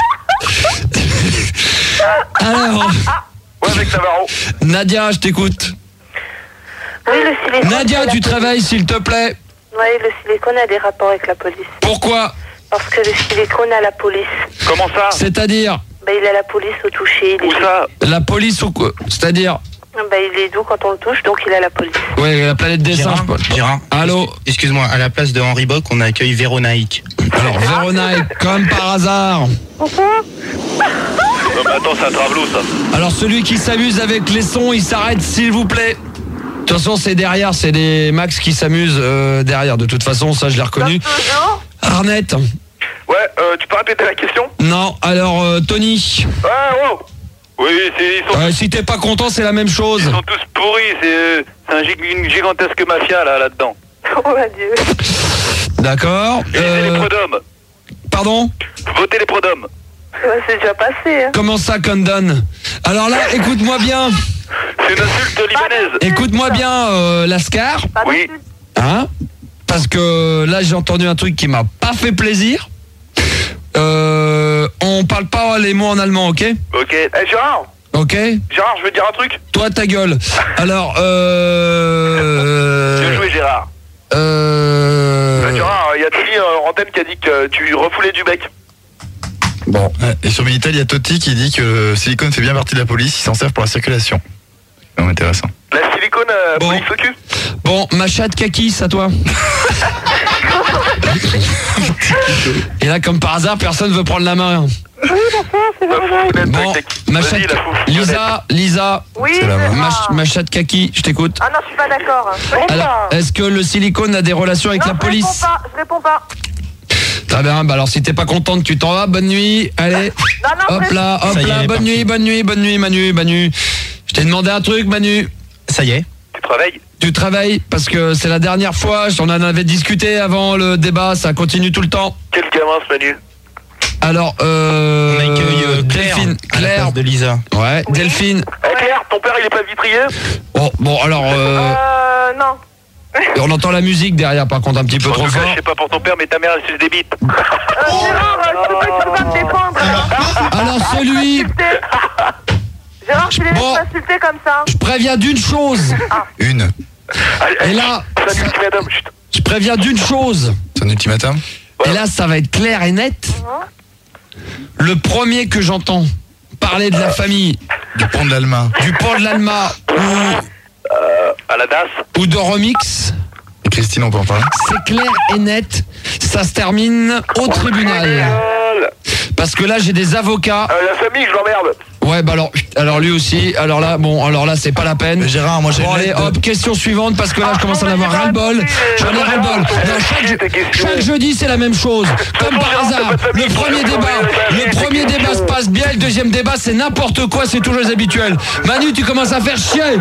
Speaker 1: Alors,
Speaker 4: Ouais, avec Navarro.
Speaker 1: Nadia, je t'écoute.
Speaker 8: Oui, le silicone.
Speaker 1: Nadia,
Speaker 8: a la
Speaker 1: tu
Speaker 8: police.
Speaker 1: travailles, s'il te plaît.
Speaker 8: Oui, le silicone a des rapports avec la police.
Speaker 1: Pourquoi?
Speaker 8: Parce que le silicone a la police.
Speaker 6: Comment ça?
Speaker 1: C'est-à-dire
Speaker 8: Ben, il a la police au toucher. Il est
Speaker 6: Où ça?
Speaker 1: la police ou quoi? C'est-à-dire
Speaker 8: Ben, il est doux quand on le touche, donc il a la police.
Speaker 1: ouais, la planète des
Speaker 7: Gérard,
Speaker 1: singes. Paul.
Speaker 7: Gérard,
Speaker 1: Allô?
Speaker 7: excuse-moi, à la place de Henri Bock, on accueille Véronaïque.
Speaker 1: Alors, Véronique, comme par hasard.
Speaker 6: Non mais attends, c'est un travelot ça.
Speaker 1: Alors, celui qui s'amuse avec les sons, il s'arrête, s'il vous plaît. De toute façon, c'est derrière, c'est des Max qui s'amusent euh, derrière. De toute façon, ça, je l'ai reconnu.
Speaker 3: Toujours.
Speaker 1: Arnett?
Speaker 4: Ouais, euh, tu peux répéter la question?
Speaker 1: Non. Alors, euh, Tony?
Speaker 4: Ouais, wow.
Speaker 6: Oui, c'est, ils, sont,
Speaker 1: Euh, si t'es pas content, c'est la même chose.
Speaker 6: ils sont tous pourris, c'est, c'est un gig- une gigantesque mafia là, là-dedans.
Speaker 8: Oh, mon Dieu.
Speaker 1: D'accord.
Speaker 6: Et lisez les
Speaker 1: Euh,
Speaker 6: prud'hommes.
Speaker 1: pardon?
Speaker 6: Votez les prud'hommes.
Speaker 8: Ouais, c'est déjà passé. Hein.
Speaker 1: Comment ça, Condon? Alors là, écoute-moi bien.
Speaker 6: C'est une insulte libanaise.
Speaker 1: Écoute-moi bien, euh, Lascar.
Speaker 3: Pas
Speaker 6: Oui.
Speaker 3: d'insulte.
Speaker 1: Hein? Parce que là, j'ai entendu un truc qui m'a pas fait plaisir. Euh, on parle pas les mots en allemand, ok?
Speaker 6: Ok.
Speaker 4: Eh, Gérard.
Speaker 1: Ok?
Speaker 4: Gérard, je veux te dire un truc.
Speaker 1: Toi, ta gueule. Alors, euh...
Speaker 6: Bien joué Gérard.
Speaker 1: Euh...
Speaker 4: Euh, Gérard, il y a Tony euh, en antenne qui a dit que tu refoulais du bec.
Speaker 1: Bon.
Speaker 5: Ouais, et sur Minitel, il y a Totti qui dit que le silicone fait bien partie de la police, il s'en sert pour la circulation. C'est intéressant.
Speaker 4: La silicone euh,
Speaker 1: Bon.
Speaker 4: police au cul.
Speaker 1: Bon, ma chatte kaki, à toi. Et là, comme par hasard, personne veut prendre la main.
Speaker 4: La foufouette,
Speaker 1: Bon,
Speaker 4: tac, tac.
Speaker 1: ma
Speaker 4: Vas-y,
Speaker 1: chatte...
Speaker 4: la foufouette.
Speaker 1: Lisa, Lisa,
Speaker 3: Oui,
Speaker 5: C'est la
Speaker 3: Gérard.
Speaker 1: ma, ch- ma chatte kaki, je t'écoute.
Speaker 3: Ah non, je suis pas d'accord.
Speaker 1: Alors, est-ce que le silicone a des relations avec
Speaker 3: Non,
Speaker 1: la
Speaker 3: je réponds
Speaker 1: police?
Speaker 3: pas, je réponds pas.
Speaker 1: Très bien, bah alors si t'es pas contente, tu t'en vas, bonne nuit, allez.
Speaker 3: Non, non, je
Speaker 1: Hop
Speaker 3: réponds.
Speaker 1: là, hop
Speaker 7: Ça y est,
Speaker 1: là,
Speaker 7: elle est
Speaker 1: bonne
Speaker 7: partie.
Speaker 1: nuit, bonne nuit, bonne nuit, Manu, Manu. Je t'ai demandé un truc, Manu.
Speaker 7: Ça y est.
Speaker 6: Tu travailles?
Speaker 1: Tu travailles parce que c'est la dernière fois, on en avait discuté avant le débat, ça continue tout le temps.
Speaker 4: Quel gamin ce Manu.
Speaker 1: Alors, euh...
Speaker 7: On accueille euh, Claire,
Speaker 1: Delphine,
Speaker 7: à la
Speaker 1: Claire,
Speaker 7: place de Lisa.
Speaker 1: ouais, Delphine.
Speaker 4: Eh Claire, ton père il est pas vitrier?
Speaker 1: Bon, bon alors, euh,
Speaker 3: Euh, non.
Speaker 1: on entend la musique derrière, par contre, un petit peu
Speaker 6: En
Speaker 1: trop
Speaker 6: tout cas,
Speaker 1: fort.
Speaker 6: je sais pas pour ton père, mais ta mère elle suce des bites.
Speaker 3: Euh, Gérard, euh, tu peux pas, tu peux pas me défendre. hein.
Speaker 1: Alors celui,
Speaker 3: Insulter. Gérard, tu les laisses
Speaker 1: Bon.
Speaker 3: m'insulter comme ça.
Speaker 1: je préviens d'une chose.
Speaker 5: Une.
Speaker 1: Et là,
Speaker 4: C'est un ultimatum. Chut.
Speaker 1: je préviens d'une chose.
Speaker 5: C'est un ultimatum.
Speaker 1: Et là, ça va être clair et net. Le premier que j'entends parler de la famille,
Speaker 5: Du pont de l'Alma.
Speaker 1: du pont de l'Alma ou,
Speaker 6: À la D A S.
Speaker 1: ou de Remix,
Speaker 5: Et Christine, on peut en parler.
Speaker 1: c'est clair et net. Ça se termine au tribunal.
Speaker 4: Euh,
Speaker 1: Parce que là, j'ai des avocats.
Speaker 4: la famille, je l'emmerde.
Speaker 1: Ouais, bah alors, alors lui aussi. Alors là, bon, alors là, c'est pas la peine.
Speaker 5: Mais Gérard, moi j'ai
Speaker 1: Bon
Speaker 5: une
Speaker 1: allez,
Speaker 5: lettre de-
Speaker 1: hop, question suivante parce que là, je commence à en avoir ras-le-bol. J'en ai ras-le-bol. Non, chaque, chaque jeudi, c'est la même chose. Comme par hasard, le premier débat, le premier débat se passe bien, le deuxième débat, c'est n'importe quoi, c'est toujours les habituels. Manu, tu commences à faire chier.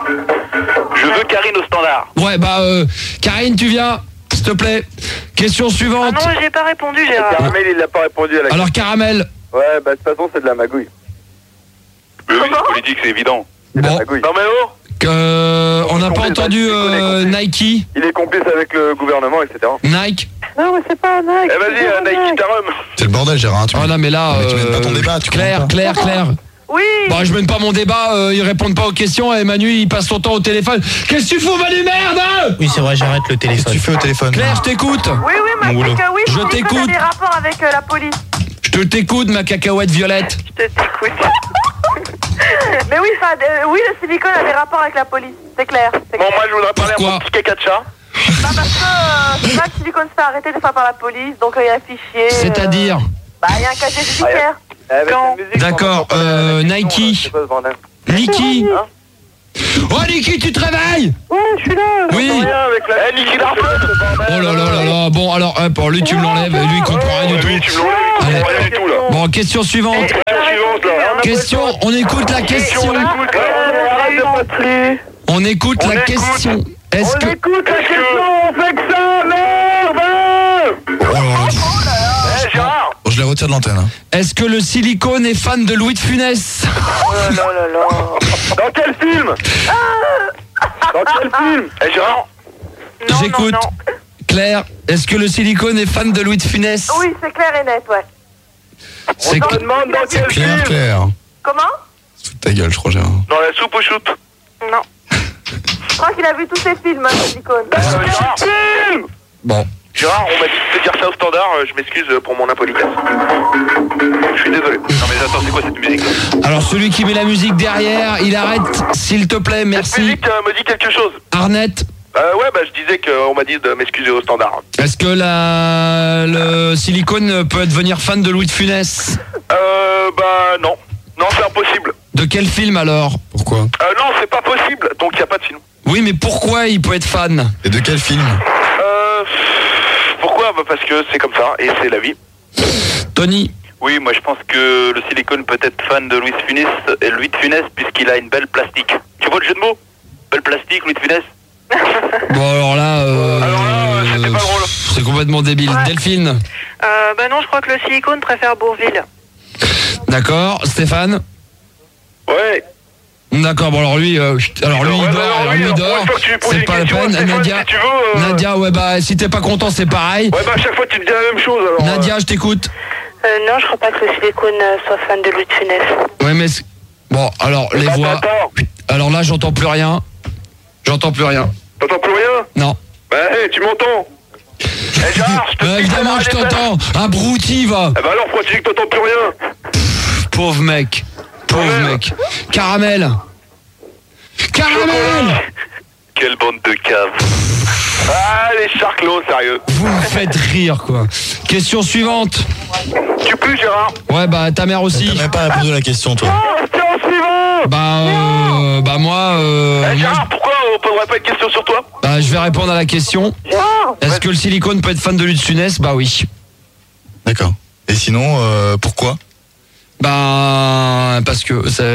Speaker 6: Je veux Karine au standard.
Speaker 1: Ouais, bah, euh, Karine, tu viens, s'il te plaît. Question
Speaker 8: Ah
Speaker 1: suivante.
Speaker 8: non, j'ai pas répondu, Gérard.
Speaker 2: Caramel, il n'a pas répondu à la question.
Speaker 1: Alors, Caramel.
Speaker 2: Ouais, bah de toute façon, c'est de la magouille.
Speaker 6: Oui, oui, politique, c'est évident.
Speaker 2: C'est de
Speaker 1: Bon.
Speaker 2: la magouille.
Speaker 4: Non mais oh.
Speaker 1: Euh, on n'a pas entendu euh, Nike.
Speaker 2: Il est complice avec le gouvernement, et cetera.
Speaker 1: Nike.
Speaker 8: Non, mais c'est pas un
Speaker 4: Eh vas-y, euh, Nike Tarum.
Speaker 5: C'est le bordel, Gérard. Tu
Speaker 1: Oh non, mais là,
Speaker 5: Mais tu mènes pas ton
Speaker 1: euh,
Speaker 5: débat, tu
Speaker 1: Claire,
Speaker 5: comprends pas.
Speaker 1: Claire, Claire.
Speaker 3: Oui.
Speaker 1: Bah, je mène pas mon débat, euh, ils répondent pas aux questions et Manu il passe son temps au téléphone. Qu'est-ce que tu fous, Manu, merde?
Speaker 7: Oui, c'est vrai, j'arrête le téléphone.
Speaker 5: Qu'est-ce que tu fais au téléphone?
Speaker 1: Claire, je t'écoute.
Speaker 3: Oui, oui, ma
Speaker 5: Mon boulot.
Speaker 3: caca, oui.
Speaker 1: Je
Speaker 3: Silicone
Speaker 1: t'écoute.
Speaker 3: a des rapports avec euh, la police.
Speaker 1: Je te t'écoute, ma cacahuète violette.
Speaker 8: Je t'écoute.
Speaker 3: Mais oui, enfin, euh, oui, le silicone a des rapports avec la police. C'est clair. c'est
Speaker 4: Bon,
Speaker 3: clair.
Speaker 4: moi, je voudrais parler
Speaker 1: Pourquoi
Speaker 4: à mon petit caca de chat.
Speaker 3: Bah, parce que euh, c'est là que silicone se fait arrêter des fois par la police, donc euh, il y a un fichier. euh,
Speaker 1: C'est-à-dire
Speaker 3: Bah, il y a un casier judiciaire.
Speaker 2: Avec
Speaker 8: Quand
Speaker 2: la musique,
Speaker 1: D'accord,
Speaker 2: on entend pas la-
Speaker 1: euh,
Speaker 2: la question,
Speaker 1: Nike.
Speaker 2: là, c'est quoi ce bordel?
Speaker 1: Niki.
Speaker 2: Hein
Speaker 1: Oh, Niki, tu te réveilles?
Speaker 8: Ouais, je suis là.
Speaker 1: Oui.
Speaker 2: Rien avec la
Speaker 4: Eh, Niki Larson.
Speaker 1: Oh là là là là. Bon, alors, hop, alors, lui, tu me l'enlèves. Lui, il comprend rien du
Speaker 4: Oui,
Speaker 1: tout.
Speaker 4: tu me l'enlèves, il
Speaker 1: Allez.
Speaker 4: comprend rien du tout, là.
Speaker 1: Bon, question suivante.
Speaker 4: Question suivante, là.
Speaker 1: Question, on écoute la question.
Speaker 4: On écoute, là.
Speaker 2: Arrête de pas-
Speaker 1: On écoute
Speaker 4: On
Speaker 1: la
Speaker 4: écoute.
Speaker 1: question. Est-ce que...
Speaker 2: Écoute la question, on fait que ça, merde!
Speaker 5: Oh là là.
Speaker 4: Eh, Gérard.
Speaker 5: Bon, je les retire de l'antenne. hein.
Speaker 1: Est-ce que le silicone est fan de Louis de Funès?
Speaker 2: Oh là là là là. Dans quel film? Dans quel film?
Speaker 4: Eh, Gérard.
Speaker 8: Non,
Speaker 1: J'écoute.
Speaker 8: non, non.
Speaker 1: Claire, est-ce que le silicone est fan de Louis de Funès?
Speaker 3: Oui, c'est clair et net, ouais.
Speaker 1: C'est
Speaker 2: On
Speaker 1: cl-
Speaker 2: te demande dans quel
Speaker 5: Claire,
Speaker 2: film?
Speaker 5: Claire.
Speaker 3: Comment?
Speaker 5: Sous ta gueule, je crois, Gérard.
Speaker 4: Dans la soupe au shoot.
Speaker 8: Non.
Speaker 3: Je crois qu'il a vu tous ses films, hein, le silicone.
Speaker 4: Euh, Gérard.
Speaker 1: Bon.
Speaker 4: Gérard, on m'a dit de dire ça au standard, euh, je m'excuse pour mon impolitesse. Je suis désolé. Non mais attends, c'est quoi cette musique?
Speaker 1: Alors, celui qui met la musique derrière, il arrête, s'il te plaît,
Speaker 4: Cette
Speaker 1: merci.
Speaker 4: musique euh, me dit quelque chose.
Speaker 1: Arnett,
Speaker 4: Euh, ouais, bah je disais qu'on m'a dit de m'excuser au standard.
Speaker 1: est-ce que la... le silicone peut devenir fan de Louis de Funès?
Speaker 4: Euh, bah non. Non, c'est impossible.
Speaker 1: De quel film alors?
Speaker 5: Pourquoi?
Speaker 4: Euh, non, c'est pas possible, donc il n'y a pas de film.
Speaker 1: Oui, mais pourquoi il peut être fan?
Speaker 5: Et de quel film?
Speaker 4: Euh, pourquoi? Bah parce que c'est comme ça, et c'est la vie.
Speaker 1: Tony,
Speaker 6: Oui, moi je pense que le silicone peut être fan de Louis de Funès, et Louis de Funès puisqu'il a une belle plastique. Tu vois le jeu de mots? Belle plastique, Louis de Funès.
Speaker 1: bon alors là, euh,
Speaker 4: Alors là, euh, c'était pas drôle.
Speaker 1: c'est complètement débile.
Speaker 8: Ouais.
Speaker 1: Delphine,
Speaker 8: Euh, bah non, je crois que le silicone préfère Bourville.
Speaker 1: d'accord. Stéphane,
Speaker 4: Ouais.
Speaker 1: d'accord. Bon alors lui, euh, chut, alors lui
Speaker 4: Ouais,
Speaker 1: il
Speaker 4: bah,
Speaker 1: dort,
Speaker 4: alors,
Speaker 1: alors
Speaker 4: oui,
Speaker 1: lui il
Speaker 4: alors,
Speaker 1: dort.
Speaker 4: une fois que tu lui poses
Speaker 1: C'est
Speaker 4: une
Speaker 1: pas la
Speaker 4: question,
Speaker 1: peine.
Speaker 4: Stéphane,
Speaker 1: Nadia,
Speaker 4: si tu veux, euh,
Speaker 1: Nadia, ouais bah si t'es pas content c'est pareil.
Speaker 4: Ouais, bah à chaque fois tu me dis la même chose alors. euh.
Speaker 1: Nadia, je t'écoute.
Speaker 8: Euh, non, je crois pas que le silicone euh, soit fan de Louis de Funès.
Speaker 1: Ouais mais c'est- bon alors les
Speaker 4: Attends,
Speaker 1: voix.
Speaker 4: attends.
Speaker 1: Alors là j'entends plus rien. J'entends plus rien.
Speaker 4: T'entends plus rien?
Speaker 1: Non.
Speaker 4: Bah, hey, tu m'entends? Eh, Gérard, je te
Speaker 1: Euh,
Speaker 4: dis
Speaker 1: évidemment
Speaker 4: que
Speaker 1: je
Speaker 4: ça va
Speaker 1: t'entends. Abruti va.
Speaker 4: Eh bah alors, pourquoi tu dis que t'entends plus rien?
Speaker 1: Pauvre mec. Pauvre
Speaker 4: Ouais.
Speaker 1: mec. Caramel. Caramel.
Speaker 6: Quelle bande de caves.
Speaker 4: Ah, les charclos, sérieux.
Speaker 1: Vous me faites rire quoi. Question suivante.
Speaker 4: Tu pues, Gérard?
Speaker 1: Ouais bah ta mère aussi.
Speaker 5: T'as même pas répondu à la question, toi.
Speaker 4: Question suivante!
Speaker 1: Bah euh, bah moi, euh,
Speaker 4: Eh,
Speaker 1: moi,
Speaker 4: Gérard, pourquoi on poserait pas une question sur toi?
Speaker 1: bah, je vais répondre à la question. Est-ce que le silicone peut être fan de Louis de Funès? Bah oui.
Speaker 5: D'accord. Et sinon, euh, pourquoi?
Speaker 1: Bah parce que c'est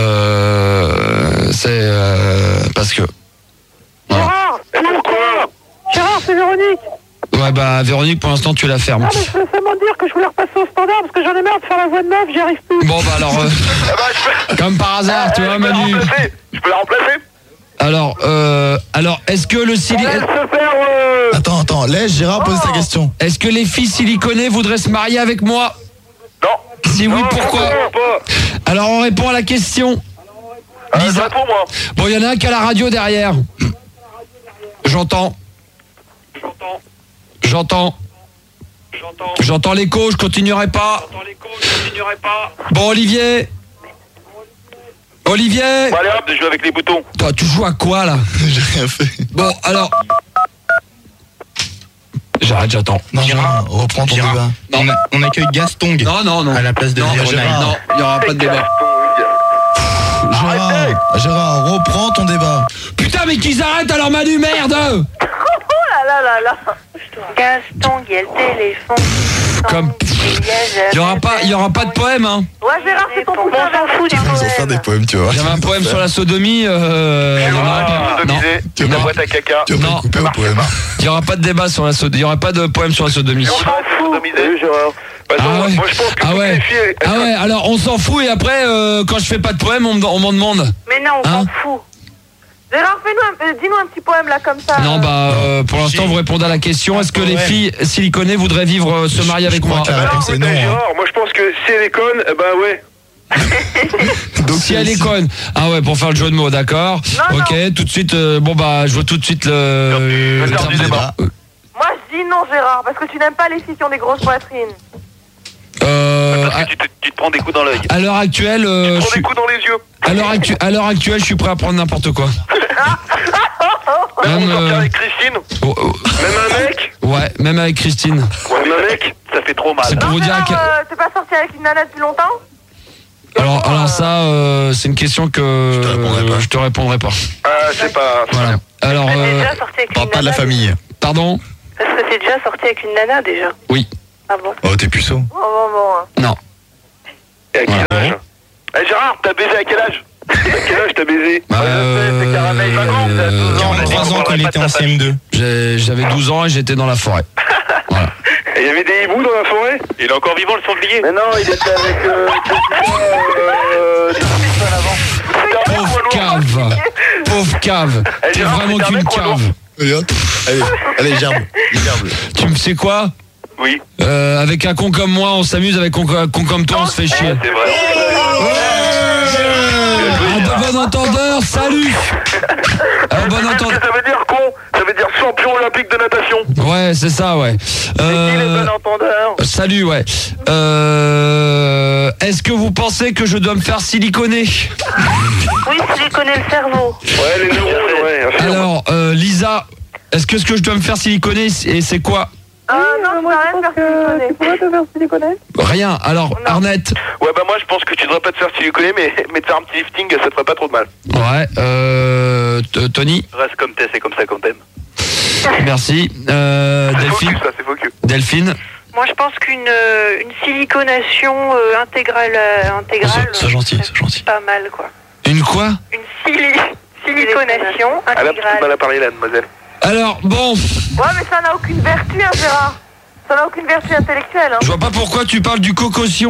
Speaker 1: euh, c'est euh, parce que. Voilà.
Speaker 8: Gérard
Speaker 4: Et pourquoi?
Speaker 8: Gérard, c'est Véronique.
Speaker 1: Ouais bah Véronique pour l'instant tu la fermes.
Speaker 8: Ah, mais je voulais seulement dire que je voulais repasser au standard parce que j'en ai marre de faire la voix de meuf, j'y arrive plus.
Speaker 1: Bon bah alors euh,
Speaker 4: Eh bah, je peux...
Speaker 1: comme par hasard tu
Speaker 4: Eh,
Speaker 1: vois
Speaker 4: je peux la
Speaker 1: Manu.
Speaker 4: remplacer. Je peux la remplacer?
Speaker 1: Alors euh, alors est-ce que le
Speaker 4: Laisse
Speaker 1: silicone
Speaker 4: se faire, euh...
Speaker 5: Attends, attends, laisse Gérard poser sa question.
Speaker 1: est-ce que les filles siliconées voudraient se marier avec moi?
Speaker 4: Non.
Speaker 1: Si oui
Speaker 4: Non,
Speaker 1: pourquoi?
Speaker 4: non, pas.
Speaker 1: Alors on répond à la question.
Speaker 4: Euh,
Speaker 1: Lisa.
Speaker 4: réponds, moi.
Speaker 1: Bon, il y en a un qui a la radio derrière. J'entends.
Speaker 6: J'entends,
Speaker 1: J'entends.
Speaker 6: j'entends,
Speaker 1: J'entends l'écho, je continuerai pas.
Speaker 6: j'entends l'écho, je continuerai pas.
Speaker 1: Bon, Olivier. Olivier.
Speaker 4: Bon, allez hop, de jouer avec les boutons.
Speaker 1: Toi, tu joues à quoi, là?
Speaker 5: J'ai rien fait.
Speaker 1: Bon, alors. J'arrête, j'attends.
Speaker 5: Non, Gérard, reprends ton
Speaker 7: Gérard.
Speaker 5: débat.
Speaker 1: Non.
Speaker 7: On, a- on accueille Gaston
Speaker 1: Non, non, non.
Speaker 7: à la place de
Speaker 1: Non,
Speaker 7: Véronique.
Speaker 1: Gérard, non, il n'y aura pas de débat.
Speaker 5: Gérard, Gérard, reprends ton débat.
Speaker 1: Putain, mais qu'ils arrêtent alors, Manu, merde!
Speaker 3: Oh là là là là.
Speaker 8: Gaston, il y a le téléphone.
Speaker 1: Comme. Il n'y aura, pas- il y aura pas de poème, hein.
Speaker 3: Ouais, Gérard, c'est ton
Speaker 8: On
Speaker 3: poussin
Speaker 8: s'en fout du
Speaker 5: Ils vont faire des
Speaker 8: poème.
Speaker 5: poèmes, tu vois.
Speaker 1: J'avais un poème sur la sodomie. Euh, il y en aura pas. Non,
Speaker 4: Tu veux
Speaker 1: non.
Speaker 4: la boîte à caca?
Speaker 5: Tu vas pas
Speaker 1: Non.
Speaker 5: le couper au poème.
Speaker 1: il n'y aura pas de débat sur la sodomie. Il n'y aura pas de poème sur la sodomie.
Speaker 4: On s'en fout. Salut, Gérard. Bah,
Speaker 1: Ah
Speaker 4: non,
Speaker 1: ouais.
Speaker 4: moi je pense que
Speaker 1: Ah
Speaker 4: toutes
Speaker 1: ouais.
Speaker 4: les filles, elles-
Speaker 1: Ah ouais, alors on s'en fout et après, euh, quand je fais pas de poème, on me- on m'en demande.
Speaker 8: Mais non, on
Speaker 1: Hein
Speaker 8: s'en fout.
Speaker 3: Gérard, fais-nous un, euh, dis-nous un petit poème là comme ça.
Speaker 1: Non, bah, euh, pour l'instant, vous répondez à la question. Est-ce que les filles siliconées voudraient vivre, euh, se marier avec
Speaker 5: crois
Speaker 1: moi?
Speaker 5: que la
Speaker 4: Alors,
Speaker 5: réponse est
Speaker 4: écoutez,
Speaker 5: non, hein.
Speaker 4: Gérard, moi je pense que si elle est conne, eh ben ouais.
Speaker 1: Donc si elle est conne. Ah ouais, pour faire le jeu de mots, d'accord.
Speaker 3: Non,
Speaker 1: ok,
Speaker 3: non.
Speaker 1: tout de suite, euh, bon bah, je vois tout de suite le, le terme du débat.
Speaker 3: Moi, je dis non, Gérard, parce que tu n'aimes pas les filles qui ont des grosses poitrines.
Speaker 1: Euh,
Speaker 6: Parce que tu te, tu te prends des coups dans l'œil.
Speaker 1: à l'heure actuelle, euh, je
Speaker 4: Prends
Speaker 1: suis-
Speaker 4: des coups dans les yeux.
Speaker 1: à l'heure actu- à l'heure actuelle, je suis prêt à prendre n'importe quoi.
Speaker 4: Même
Speaker 1: Même,
Speaker 4: sortir
Speaker 1: euh,
Speaker 4: avec Christine.
Speaker 1: oh, oh,
Speaker 4: Même un mec.
Speaker 1: ouais, même avec Christine.
Speaker 4: Même un mec.
Speaker 6: Ça fait trop mal.
Speaker 1: C'est pour
Speaker 3: Non,
Speaker 1: vous dire
Speaker 3: Gérard,
Speaker 1: que.
Speaker 3: euh, t'es pas sorti avec une nana depuis longtemps?
Speaker 1: Alors, alors ça, euh, c'est une question que
Speaker 5: Je te répondrai pas.
Speaker 1: je te répondrai pas.
Speaker 4: Ah, c'est pas.
Speaker 1: Voilà. Alors,
Speaker 8: T'es
Speaker 1: euh,
Speaker 8: déjà sorti avec
Speaker 5: Parle
Speaker 8: une
Speaker 5: pas de la
Speaker 8: nana
Speaker 5: famille.
Speaker 1: pardon.
Speaker 8: Parce que t'es déjà sorti avec une nana déjà.
Speaker 1: Oui.
Speaker 8: Ah bon?
Speaker 5: Oh, t'es puceau.
Speaker 3: Oh, bon, bon.
Speaker 1: Non.
Speaker 4: Et à quel
Speaker 1: Ouais.
Speaker 4: âge Eh Gérard, t'as baisé à quel âge À quel âge t'as baisé
Speaker 1: Bah,
Speaker 4: c'est Caramel, cinq ans, t'as douze ans.
Speaker 7: quarante-trois ans quand il était en C M deux.
Speaker 1: j'ai- j'avais douze ans et j'étais dans la forêt. Voilà.
Speaker 4: Et il y avait des hiboux dans la forêt.
Speaker 6: Il est encore vivant le sanglier.
Speaker 2: Mais non, il était avec euh, euh, des personnes avant.
Speaker 1: Pauvre cave. Pauvre cave.
Speaker 4: Eh,
Speaker 1: T'es
Speaker 4: Gérard,
Speaker 1: vraiment
Speaker 4: c'est un
Speaker 1: qu'une
Speaker 4: mec ou un
Speaker 1: cave.
Speaker 5: Allez, hop. Allez, allez, gerbe. Gerbe.
Speaker 1: Tu me sais quoi?
Speaker 6: Oui,
Speaker 1: Euh, avec un con comme moi, on s'amuse. Avec un con, un con comme toi, on se fait chier.
Speaker 6: c'est vrai.
Speaker 1: En de bon entendeur, salut. En bon
Speaker 4: Qu'est-ce
Speaker 1: entendeur.
Speaker 4: que ça veut dire, con? Ça veut dire champion olympique de natation.
Speaker 1: Ouais, c'est ça, ouais.
Speaker 2: Qui les
Speaker 1: Euh,
Speaker 2: bon entendeurs?
Speaker 1: salut, ouais. Euh, est-ce que vous pensez que je dois me faire siliconer?
Speaker 8: Oui, siliconer le cerveau.
Speaker 4: Ouais, les neurones, ouais. affirme.
Speaker 1: Alors, euh, Lisa, est-ce que ce que je dois me faire siliconer, et c'est quoi?
Speaker 3: Ah non, moi, je vais rien faire siliconer.
Speaker 8: te faire siliconer?
Speaker 1: Rien. Alors, Arnett.
Speaker 4: Ouais, bah moi je pense que tu devrais pas te faire siliconer, mais, mais te faire un petit lifting, ça te ferait pas trop de mal.
Speaker 1: Ouais. Euh, t- Tony.
Speaker 6: Reste comme t'es, c'est comme ça qu'on t'aime.
Speaker 1: Merci. Euh,
Speaker 4: C'est
Speaker 1: Delphine.
Speaker 4: focus, ça, c'est focus.
Speaker 1: Delphine.
Speaker 8: Moi, je pense qu'une euh, une siliconation euh, intégrale, euh, intégrale,
Speaker 5: C'est gentil, c'est gentil.
Speaker 8: pas mal, quoi.
Speaker 1: Une quoi?
Speaker 8: Une sili siliconation
Speaker 4: Elle a beaucoup de mal
Speaker 8: intégrale.
Speaker 4: à parler, la mademoiselle.
Speaker 1: Alors, bon,
Speaker 3: Ouais, mais ça n'a aucune vertu, hein, Gérard. Ça n'a aucune vertu intellectuelle, hein.
Speaker 1: je vois pas pourquoi tu parles du cocossion.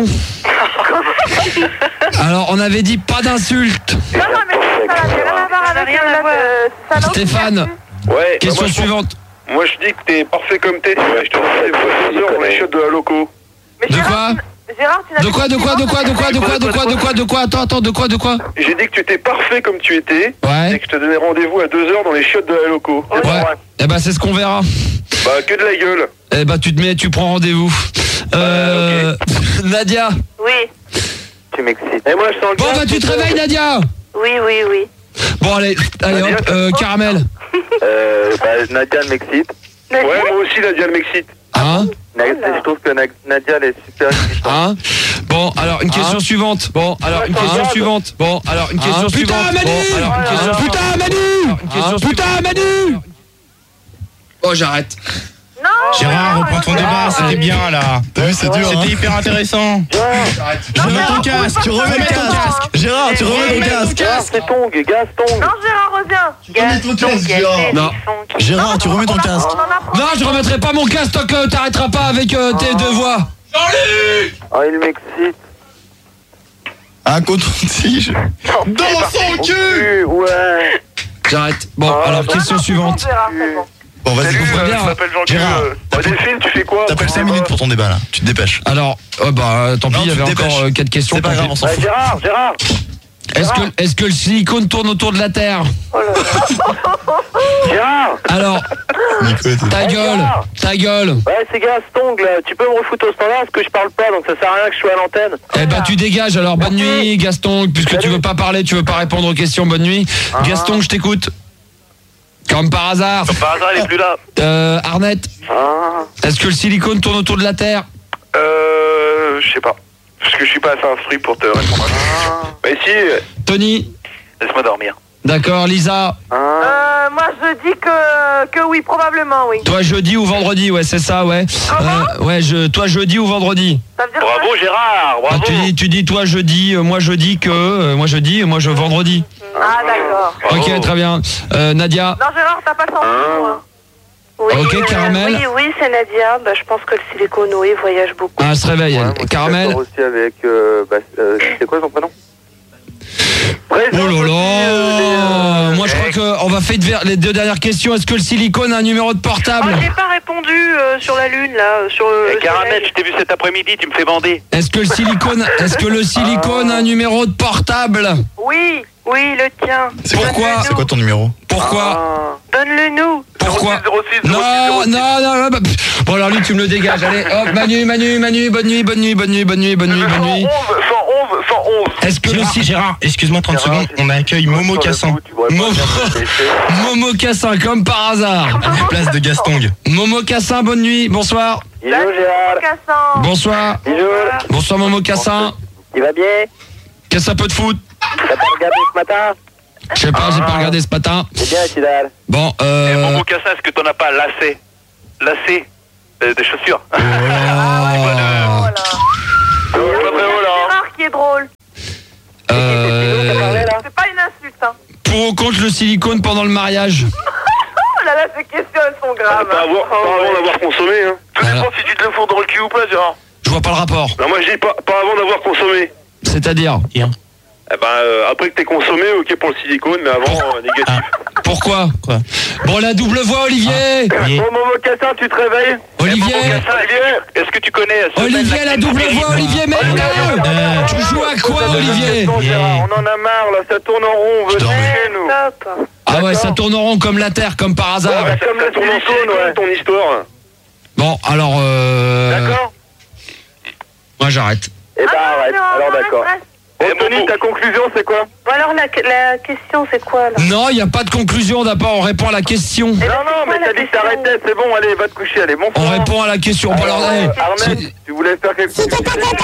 Speaker 1: Alors, on avait dit pas d'insultes.
Speaker 3: Non, non, mais ça n'a rien à voir
Speaker 8: Ça n'a
Speaker 3: avec
Speaker 8: rien
Speaker 3: euh,
Speaker 8: à
Speaker 3: la-
Speaker 8: voir.
Speaker 3: euh, ça n'a aucune
Speaker 1: Stéphane.
Speaker 3: vertu.
Speaker 4: Ouais,
Speaker 1: Question
Speaker 4: bah, moi, je-
Speaker 1: suivante.
Speaker 4: Moi je dis que t'es parfait comme t'es. Ouais, je te dis deux heures dans les chiottes de la loco.
Speaker 3: Mais
Speaker 1: De
Speaker 3: Gérard,
Speaker 1: quoi?
Speaker 3: tu- Gérard, tu n'as
Speaker 1: De quoi, de quoi, de quoi, de quoi, de quoi, de quoi, de quoi, de quoi? Attends, attends, de quoi, de quoi?
Speaker 4: J'ai dit que tu étais parfait comme tu étais. Et
Speaker 1: Ouais.
Speaker 4: que je te donnais rendez-vous à deux heures dans les chiottes de la loco. C'est pas
Speaker 1: Ouais.
Speaker 4: vrai.
Speaker 1: Eh ben, c'est ce qu'on verra.
Speaker 4: Bah que de la gueule.
Speaker 1: Eh ben, tu te mets, tu prends rendez-vous. Euh, Nadia.
Speaker 8: Oui,
Speaker 2: Tu m'excites.
Speaker 4: Et moi je sens le
Speaker 1: Bon,
Speaker 4: gaz,
Speaker 1: bah, tu te
Speaker 4: c'est
Speaker 1: réveilles, Nadia.
Speaker 8: oui, oui, oui.
Speaker 1: Bon, allez, allez, hop, euh, caramel.
Speaker 2: Euh, bah, Nadia elle m'excite.
Speaker 4: Ouais, moi aussi Nadia elle m'excite.
Speaker 1: Hein?
Speaker 2: Nadia, je trouve que Na- Nadia elle est super excitante.
Speaker 1: Hein? Bon, alors une question suivante. Bon, alors une question
Speaker 4: regarde.
Speaker 1: suivante. Bon, alors une question
Speaker 5: Putain,
Speaker 1: suivante.
Speaker 5: Manu
Speaker 1: Bon, alors une question suivante.
Speaker 5: Putain, Manu
Speaker 1: Une question
Speaker 5: Putain,
Speaker 1: suivante.
Speaker 5: Manu
Speaker 1: Oh, j'arrête.
Speaker 3: Non,
Speaker 7: Gérard,
Speaker 3: non,
Speaker 7: reprends ton
Speaker 3: non,
Speaker 7: débat,
Speaker 3: non,
Speaker 7: c'était
Speaker 3: non.
Speaker 7: bien là.
Speaker 5: T'as vu, c'est dur, hein.
Speaker 7: C'était hyper intéressant. Remets ton casque,
Speaker 5: Tu remets
Speaker 7: remets
Speaker 5: ton
Speaker 7: ton
Speaker 5: casque.
Speaker 7: casque.
Speaker 5: Gérard, tu remets ton
Speaker 7: Remets ton
Speaker 5: casque.
Speaker 7: casque.
Speaker 2: C'est Tong, Gaston.
Speaker 3: Non, Gérard, reviens.
Speaker 5: Remets ton casque, Gérard.
Speaker 1: Non.
Speaker 5: Gérard, tu remets ton
Speaker 3: On a-
Speaker 5: casque.
Speaker 3: on en apprend.
Speaker 1: Non, je remettrai pas mon casque tant que t'arrêteras pas avec euh, tes deux voix.
Speaker 2: Ah, il m'excite.
Speaker 5: Un coton-tige. Dans son cul.
Speaker 2: Ouais.
Speaker 1: J'arrête. Bon,
Speaker 2: Ah,
Speaker 1: alors
Speaker 2: bah,
Speaker 1: question
Speaker 3: Non, non,
Speaker 1: suivante.
Speaker 3: c'est bon, Gérard, c'est bon.
Speaker 5: Bon, vas-y,
Speaker 4: Salut,
Speaker 5: comprends
Speaker 4: euh,
Speaker 1: bien.
Speaker 4: je m'appelle Jean-Claude.
Speaker 5: Gérard,
Speaker 4: Euh, bah, Delphine, tu fais quoi
Speaker 5: T'appelles cinq minutes pour ton débat là. Tu te dépêches.
Speaker 1: Alors, oh, bah tant pis,
Speaker 5: Non,
Speaker 1: il y
Speaker 5: tu
Speaker 1: avait
Speaker 5: te
Speaker 1: encore
Speaker 5: dépêches.
Speaker 1: euh, quatre questions.
Speaker 5: C'est pas
Speaker 1: tant
Speaker 5: grave,
Speaker 1: pis.
Speaker 5: on s'en
Speaker 2: Ouais,
Speaker 5: fout.
Speaker 2: Gérard, Gérard.
Speaker 1: Est-ce que, est-ce que le silicone tourne autour de la Terre?
Speaker 2: Gérard.
Speaker 1: Alors,
Speaker 5: Nico, t'es-
Speaker 1: ta gueule, ta gueule.
Speaker 2: Ouais, c'est Gaston, là. Tu peux me refoutre au standard parce que je parle pas, donc ça sert à rien que je sois à l'antenne.
Speaker 1: Eh ben tu dégages alors, bonne nuit Gaston, puisque tu veux pas parler, tu veux pas répondre aux questions, bonne nuit. Gaston, je t'écoute. Comme par hasard.
Speaker 6: Par hasard, elle est plus là.
Speaker 1: Euh, Arnett,
Speaker 2: Ah.
Speaker 1: est-ce que le silicone tourne autour de la Terre?
Speaker 4: Euh. Je sais pas. Parce que je suis pas assez instruit pour te répondre à ça. Mais si. euh,
Speaker 1: Tony?
Speaker 6: Laisse-moi dormir.
Speaker 1: D'accord, Lisa?
Speaker 2: Ah.
Speaker 3: Euh, moi, je dis que, que oui, probablement, oui.
Speaker 1: Toi jeudi ou vendredi, ouais c'est ça, ouais. Euh, ouais, je, toi jeudi ou vendredi?
Speaker 3: Ça veut dire
Speaker 6: Bravo Gérard,
Speaker 1: Ah,
Speaker 6: bravo.
Speaker 1: tu, dis, tu dis toi jeudi, euh, moi je dis que, euh, moi je dis, moi je vendredi.
Speaker 3: Ah, d'accord.
Speaker 6: Bravo.
Speaker 1: Ok, très bien. Euh, Nadia?
Speaker 3: Non, Gérard, t'as pas le sens pour moi.
Speaker 8: Oui,
Speaker 1: Ok,
Speaker 8: euh,
Speaker 1: Caramel.
Speaker 8: Oui, oui, c'est Nadia. Bah, je pense que le silicone, oui, voyage beaucoup.
Speaker 1: Ah, elle se réveille,
Speaker 2: Ouais,
Speaker 1: elle.
Speaker 2: moi, je suis
Speaker 1: Caramel?
Speaker 2: d'accord aussi avec. Euh, bah, euh, c'est quoi son prénom?
Speaker 1: Oh là là. Moi je crois que on va faire les deux dernières questions. Est-ce que le silicone a un numéro de portable?
Speaker 8: Oh, j'ai pas répondu euh, sur la lune là, sur le.
Speaker 6: Eh, Caramel, je t'ai vu cet après-midi, tu me fais bander.
Speaker 1: Est-ce que le silicone, est-ce que le silicone a un numéro de portable?
Speaker 8: Oui, oui, le tien.
Speaker 1: Pourquoi?
Speaker 5: C'est quoi ton numéro?
Speaker 1: Pourquoi?
Speaker 8: Donne-le nous.
Speaker 1: Pourquoi?
Speaker 4: zéro six, zéro six,
Speaker 1: Non,
Speaker 4: zéro six.
Speaker 1: non, non, non, bah, pff. Bon alors lui tu me le dégages. Allez, hop, Manu, Manu, Manu, bonne nuit, bonne nuit, bonne nuit, bonne nuit, bonne nuit, bonne nuit.
Speaker 4: cent onze, cent onze.
Speaker 1: Est-ce que le
Speaker 7: Gérard,
Speaker 1: si-
Speaker 7: Gérard, excuse-moi trente
Speaker 4: Gérard,
Speaker 7: secondes, on accueille Momo Cassin
Speaker 1: Momo, Momo Cassin, comme par hasard.
Speaker 7: à la place de Gastong.
Speaker 1: Momo Cassin, bonne nuit, bonsoir.
Speaker 2: Bisous, Gérard.
Speaker 3: Cassin.
Speaker 1: Bonsoir.
Speaker 2: Bisous.
Speaker 1: Bonsoir Momo Cassin.
Speaker 2: Tu vas bien?
Speaker 1: Qu'est-ce un peu de foot?
Speaker 2: T'as pas regardé ce matin?
Speaker 1: Je sais pas, j'ai pas regardé ce matin.
Speaker 2: C'est bien, Tidal.
Speaker 1: Bon,
Speaker 6: Eh,
Speaker 1: euh...
Speaker 6: Momo Cassin, est-ce que t'en as pas lacé? Lacé euh, des chaussures.
Speaker 1: Oh.
Speaker 3: Voilà.
Speaker 4: Pas très haut là.
Speaker 3: C'est rare qui est drôle.
Speaker 1: Euh...
Speaker 3: C'est pas une insulte, hein.
Speaker 1: Pour ou contre le silicone pendant le mariage?
Speaker 3: Oh là là, ces questions, elles sont graves.
Speaker 4: Pas avoir, pas avant d'avoir consommé, hein. Tout
Speaker 1: Voilà.
Speaker 4: dépend si tu te le fourres dans le cul ou pas, Gérard.
Speaker 1: Je vois pas le rapport.
Speaker 4: Non, moi je dis pas, pas avant d'avoir consommé.
Speaker 1: C'est-à-dire?
Speaker 4: Eh ben, euh, après que t'aies consommé, ok pour le silicone, mais avant, euh, négatif.
Speaker 1: Pourquoi?
Speaker 7: Quoi?
Speaker 1: Bon, la double voix, Olivier.
Speaker 7: Oui.
Speaker 2: Bon, Momo Cassin, tu te réveilles?
Speaker 1: Olivier.
Speaker 6: Olivier, est-ce que tu connais euh, Semaine
Speaker 1: Olivier, la double voix, Olivier, merde.
Speaker 7: Euh,
Speaker 1: Tu joues à quoi, Olivier?
Speaker 2: Attends, Gérard, on en a marre, là, ça tourne en rond, on veut
Speaker 7: dors.
Speaker 2: chez nous.
Speaker 8: Stop.
Speaker 1: Ah ouais, ça tourne en rond comme la terre, comme par hasard.
Speaker 2: Ouais, comme le
Speaker 4: Ton
Speaker 2: silicone, ouais.
Speaker 4: ton histoire.
Speaker 1: Bon, alors, euh...
Speaker 2: D'accord?
Speaker 1: moi, j'arrête.
Speaker 2: Eh ben,
Speaker 3: Ah,
Speaker 2: arrête.
Speaker 3: non,
Speaker 2: Alors,
Speaker 3: non,
Speaker 2: d'accord.
Speaker 3: reste,
Speaker 2: Bon,
Speaker 6: Eh,
Speaker 2: Tony,
Speaker 6: Momo.
Speaker 2: ta conclusion, c'est quoi?
Speaker 8: Bon alors la, la question c'est quoi là?
Speaker 1: Non, il n'y a pas de conclusion. D'abord, on répond à la question.
Speaker 2: Non, non,
Speaker 8: quoi,
Speaker 2: mais
Speaker 8: la
Speaker 2: t'as dit que
Speaker 8: question?
Speaker 2: t'arrêtais, c'est bon, allez, va te coucher, allez, bon
Speaker 1: On
Speaker 2: sang.
Speaker 1: répond à la question. Bon, alors,
Speaker 2: Euh,
Speaker 1: hey,
Speaker 2: Armel,
Speaker 1: c'est-
Speaker 2: tu voulais faire quelque chose?
Speaker 9: Si t'es pas content,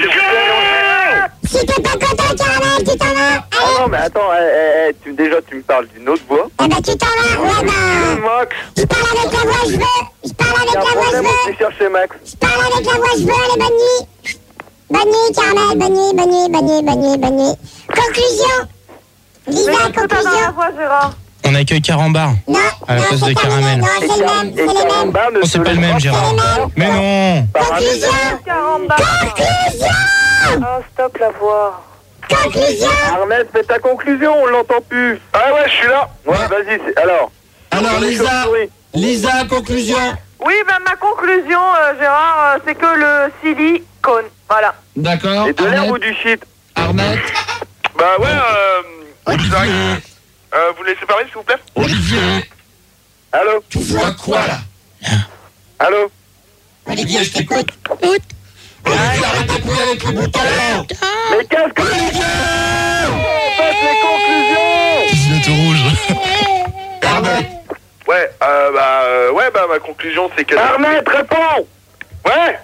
Speaker 9: si t'es pas content, Caramel, tu t'en vas.
Speaker 2: Ah non, mais attends, eh, eh, eh, tu, déjà, tu me parles d'une autre voix.
Speaker 9: Eh ben, tu t'en vas. Ouais, ben,
Speaker 2: Max,
Speaker 9: je parle avec la voix, je veux. Je parle
Speaker 2: il y
Speaker 9: avec
Speaker 2: a un
Speaker 9: la voix, je
Speaker 2: problème
Speaker 9: veux.
Speaker 2: où tu cherchais Max.
Speaker 9: Je parle avec la voix, je veux. Allez, bonne nuit. Bonne nuit, Caramel, bonne nuit, bonne nuit, bonne nuit, bonne nuit, bonne nuit. Conclusion.
Speaker 3: Mais
Speaker 9: Lisa,
Speaker 3: qu'est-ce que t'as dans la
Speaker 9: conclusion.
Speaker 3: voix, Gérard?
Speaker 7: On accueille Carambar.
Speaker 9: Non,
Speaker 7: À la
Speaker 9: non,
Speaker 7: place
Speaker 9: c'est
Speaker 7: de
Speaker 9: terminé.
Speaker 7: Caramel.
Speaker 9: Non, c'est les mêmes, c'est les mêmes.
Speaker 2: Caramba, ne
Speaker 7: Oh, c'est
Speaker 2: te
Speaker 7: pas le
Speaker 2: laisse
Speaker 7: même, Gérard. Mais non.
Speaker 9: Conclusion.
Speaker 3: Caramba.
Speaker 9: Conclusion.
Speaker 8: Ah stop la voix.
Speaker 9: Conclusion.
Speaker 2: Armel, fais ta conclusion, on l'entend plus.
Speaker 4: Ah ouais, je suis là.
Speaker 2: Ouais, vas-y, c'est- alors.
Speaker 1: Alors, Lisa, Lisa, conclusion.
Speaker 3: Oui, ben ma conclusion, euh, Gérard, euh, c'est que le silicone. Voilà.
Speaker 1: D'accord.
Speaker 2: Et de l'air
Speaker 1: Arnett,
Speaker 2: ou du shit?
Speaker 1: Arnett,
Speaker 4: Bah ouais, euh. Olivier. Euh, vous laissez parler, s'il vous plaît?
Speaker 1: Olivier,
Speaker 2: Allô?
Speaker 1: tu vois quoi, là?
Speaker 2: Allô?
Speaker 1: Olivier, je t'écoute. Olivier, arrête de courir avec le bouton.
Speaker 2: Mais qu'est-ce que tu fais? Faites les conclusions!
Speaker 5: Gilet tout rouge.
Speaker 1: Arnett,
Speaker 4: Ouais, euh, bah, euh, ouais, bah, ma conclusion, c'est que.
Speaker 2: Arnett, réponds!
Speaker 4: Ouais!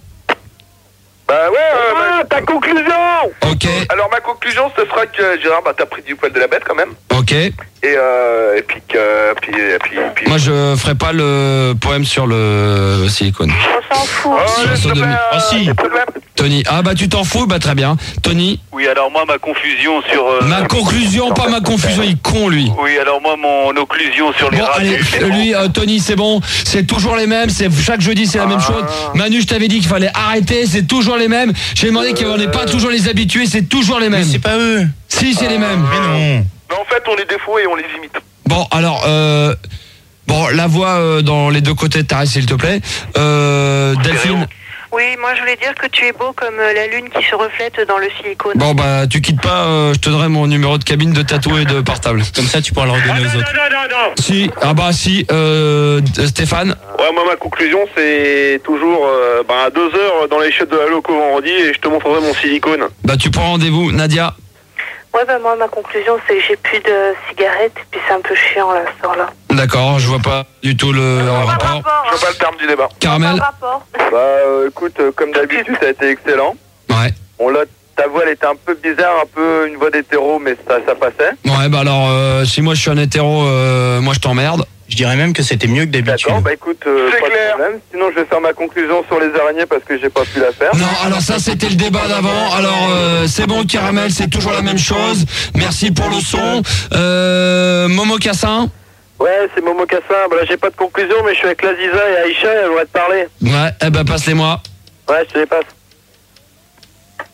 Speaker 4: Bah ouais, euh,
Speaker 2: Ah,
Speaker 4: ma-
Speaker 2: ta conclusion!
Speaker 1: ok,
Speaker 4: alors ma conclusion, ce sera que Gérard, bah, t'as pris du poil de la bête quand même.
Speaker 1: ok.
Speaker 4: Et, euh, et puis que. Puis, et puis, puis...
Speaker 1: Moi, je ferai pas le poème sur le silicone.
Speaker 8: On s'en fout.
Speaker 4: Oh,
Speaker 1: Sur
Speaker 4: ouais,
Speaker 1: la
Speaker 4: s'il te
Speaker 1: sodomie.
Speaker 4: plaît,
Speaker 7: Ah, si.
Speaker 4: s'il te plaît.
Speaker 1: Tony, ah bah tu t'en fous, bah très bien. Tony,
Speaker 6: Oui, alors moi, ma confusion sur... euh,
Speaker 1: ma conclusion, pas ma confusion, il est con lui.
Speaker 6: Oui, alors moi, mon occlusion sur les
Speaker 1: Bon,
Speaker 6: radios.
Speaker 1: allez,
Speaker 6: c'est bon.
Speaker 1: lui, euh, Tony, c'est bon, c'est toujours les mêmes, c'est chaque jeudi, c'est la même chose. Manu, je t'avais dit qu'il fallait arrêter, c'est toujours les mêmes. J'ai demandé qu'il n'y en ait pas toujours les habitués, c'est toujours les
Speaker 7: Mais
Speaker 1: mêmes.
Speaker 7: c'est pas eux.
Speaker 1: Si, c'est les mêmes.
Speaker 7: Mais non.
Speaker 4: Mais en fait, on les défaut et on les imite.
Speaker 1: Bon, alors, euh, bon, la voix euh, dans les deux côtés de ta s'il te plaît. Euh, Delphine.
Speaker 8: Oui, moi je voulais dire que tu es beau comme euh, la lune qui se reflète dans le silicone.
Speaker 1: Bon, bah, tu quittes pas, euh, je te donnerai mon numéro de cabine de tatou et de portable.
Speaker 7: Comme ça, tu pourras le redonner aux autres.
Speaker 4: non, non, non.
Speaker 1: Si, ah bah, si, euh, Stéphane.
Speaker 4: Ouais, moi, ma conclusion, c'est toujours euh, bah, à deux heures dans les chiottes de la loco vendredi et je te montrerai mon silicone.
Speaker 1: Bah, tu prends rendez-vous, Nadia.
Speaker 8: Ouais, bah moi ma conclusion c'est que j'ai plus de cigarettes et puis c'est un peu chiant là ce soir-là.
Speaker 1: D'accord, je vois pas du tout le
Speaker 3: Pas de
Speaker 1: rapport.
Speaker 3: rapport,
Speaker 4: Je
Speaker 3: hein.
Speaker 4: vois pas le terme du débat.
Speaker 3: Pas de
Speaker 1: Caramel.
Speaker 3: rapport.
Speaker 2: Bah, euh, écoute, euh, comme d'habitude, ça a été excellent.
Speaker 1: Ouais.
Speaker 2: On l'a, ta voix, elle était un peu bizarre, un peu une voix d'hétéro, mais ça, ça passait.
Speaker 1: Ouais, bah alors, euh, si moi je suis un hétéro, euh, moi je t'emmerde.
Speaker 7: Je dirais même que c'était mieux que d'habitude.
Speaker 2: D'accord, bah écoute, euh,
Speaker 4: C'est
Speaker 2: pas de
Speaker 4: clair.
Speaker 2: problème. Sinon, je vais faire ma conclusion sur les araignées parce que j'ai pas pu la faire.
Speaker 1: Non, alors ça c'était le débat d'avant. Alors euh, c'est bon, Caramel, c'est toujours la même chose. Merci pour le son. Euh, Momo Cassin.
Speaker 2: Ouais, c'est Momo Cassin. Bah là, j'ai pas de conclusion, mais je suis avec Laziza et Aïcha, elles vont te parler.
Speaker 1: Ouais, eh ben passe-les-moi.
Speaker 2: Ouais, je te les passe.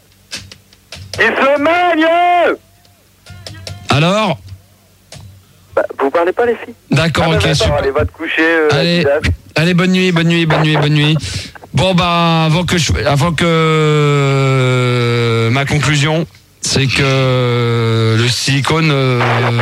Speaker 2: Il se magne!
Speaker 1: Alors
Speaker 2: Bah, vous parlez pas les filles?
Speaker 1: D'accord,
Speaker 2: Ah, bah,
Speaker 1: ok,
Speaker 2: bah,
Speaker 1: super.
Speaker 2: Allez, va te coucher. euh,
Speaker 1: Allez,
Speaker 2: Adidas.
Speaker 1: allez, bonne nuit, bonne nuit, bonne nuit, bonne nuit. Bon, bah, avant que je, avant que euh, ma conclusion, c'est que le silicone. Euh,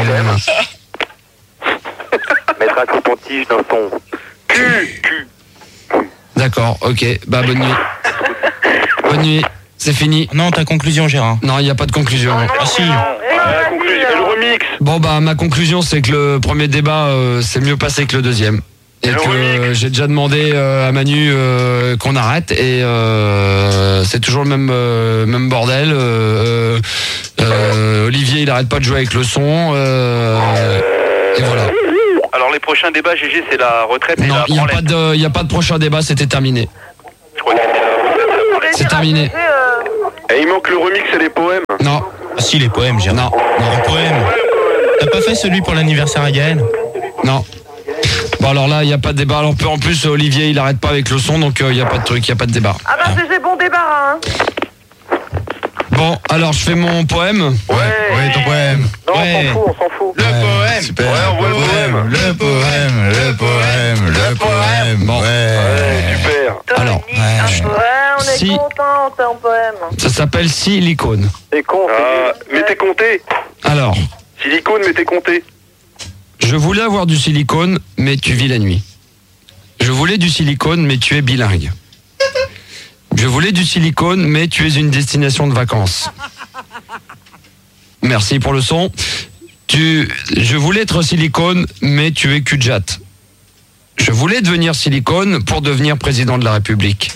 Speaker 2: Mettre un coton-tige dans son cul, cul.
Speaker 1: D'accord, ok, bah bonne nuit. Bonne nuit, c'est fini.
Speaker 7: Non, ta conclusion, Gérard.
Speaker 1: Non, il n'y a pas de conclusion.
Speaker 7: Ah si.
Speaker 4: Ah, la conclusion, et le remix.
Speaker 1: Bon, bah, ma conclusion, c'est que le premier débat, euh, c'est mieux passé que le deuxième. Et
Speaker 4: Et le
Speaker 1: que
Speaker 4: remix.
Speaker 1: euh, j'ai déjà demandé euh, à Manu euh, qu'on arrête et euh, c'est toujours le même euh, même bordel. Euh, euh, Olivier, il arrête pas de jouer avec le son. Euh, et voilà.
Speaker 6: Alors les prochains débats, G G, c'est la retraite et
Speaker 1: Non,
Speaker 6: la
Speaker 1: il n'y a pas
Speaker 6: branlette.
Speaker 1: de, il y a pas de prochain débat. C'était terminé.
Speaker 6: Je crois que c'était la-
Speaker 1: C'est terminé.
Speaker 2: euh,
Speaker 4: Et il manque le remix et les poèmes.
Speaker 1: Non,
Speaker 7: Ah si, les poèmes, Gérard.
Speaker 1: non,
Speaker 7: Non, un poème. T'as pas fait celui pour l'anniversaire à Gaël?
Speaker 1: non. Bon alors là, il n'y a pas de débat. Alors, en plus, Olivier, il arrête pas avec le son, donc euh, il n'y a pas de truc, il n'y a pas de débat.
Speaker 3: Ah bah G G, bon débarras, hein.
Speaker 1: Bon, alors je fais mon poème.
Speaker 5: Ouais, ouais, ton poème.
Speaker 2: Non,
Speaker 7: Ouais.
Speaker 2: on s'en fout, on s'en fout.
Speaker 7: Le
Speaker 5: Ouais,
Speaker 7: poème.
Speaker 5: Super.
Speaker 4: Ouais, on voit le poème.
Speaker 5: Le poème, le poème, le poème.
Speaker 1: Bon.
Speaker 5: Ouais.
Speaker 4: Ouais, super.
Speaker 1: Alors,
Speaker 3: Dominique, un
Speaker 5: ouais.
Speaker 3: peu. Ouais, on est
Speaker 1: Si.
Speaker 3: content, c'est un poème.
Speaker 1: Ça s'appelle Silicone.
Speaker 2: C'est con,
Speaker 4: Ah, mais t'es compté.
Speaker 1: Alors,
Speaker 4: Silicone, mais t'es compté.
Speaker 1: je voulais avoir du silicone, mais tu vis la nuit. Je voulais du silicone, mais tu es bilingue. Je voulais du silicone, mais tu es une destination de vacances. Merci pour le son. Tu, je voulais être silicone, mais tu es cul-de-jatte. Je voulais devenir silicone pour devenir président de la République.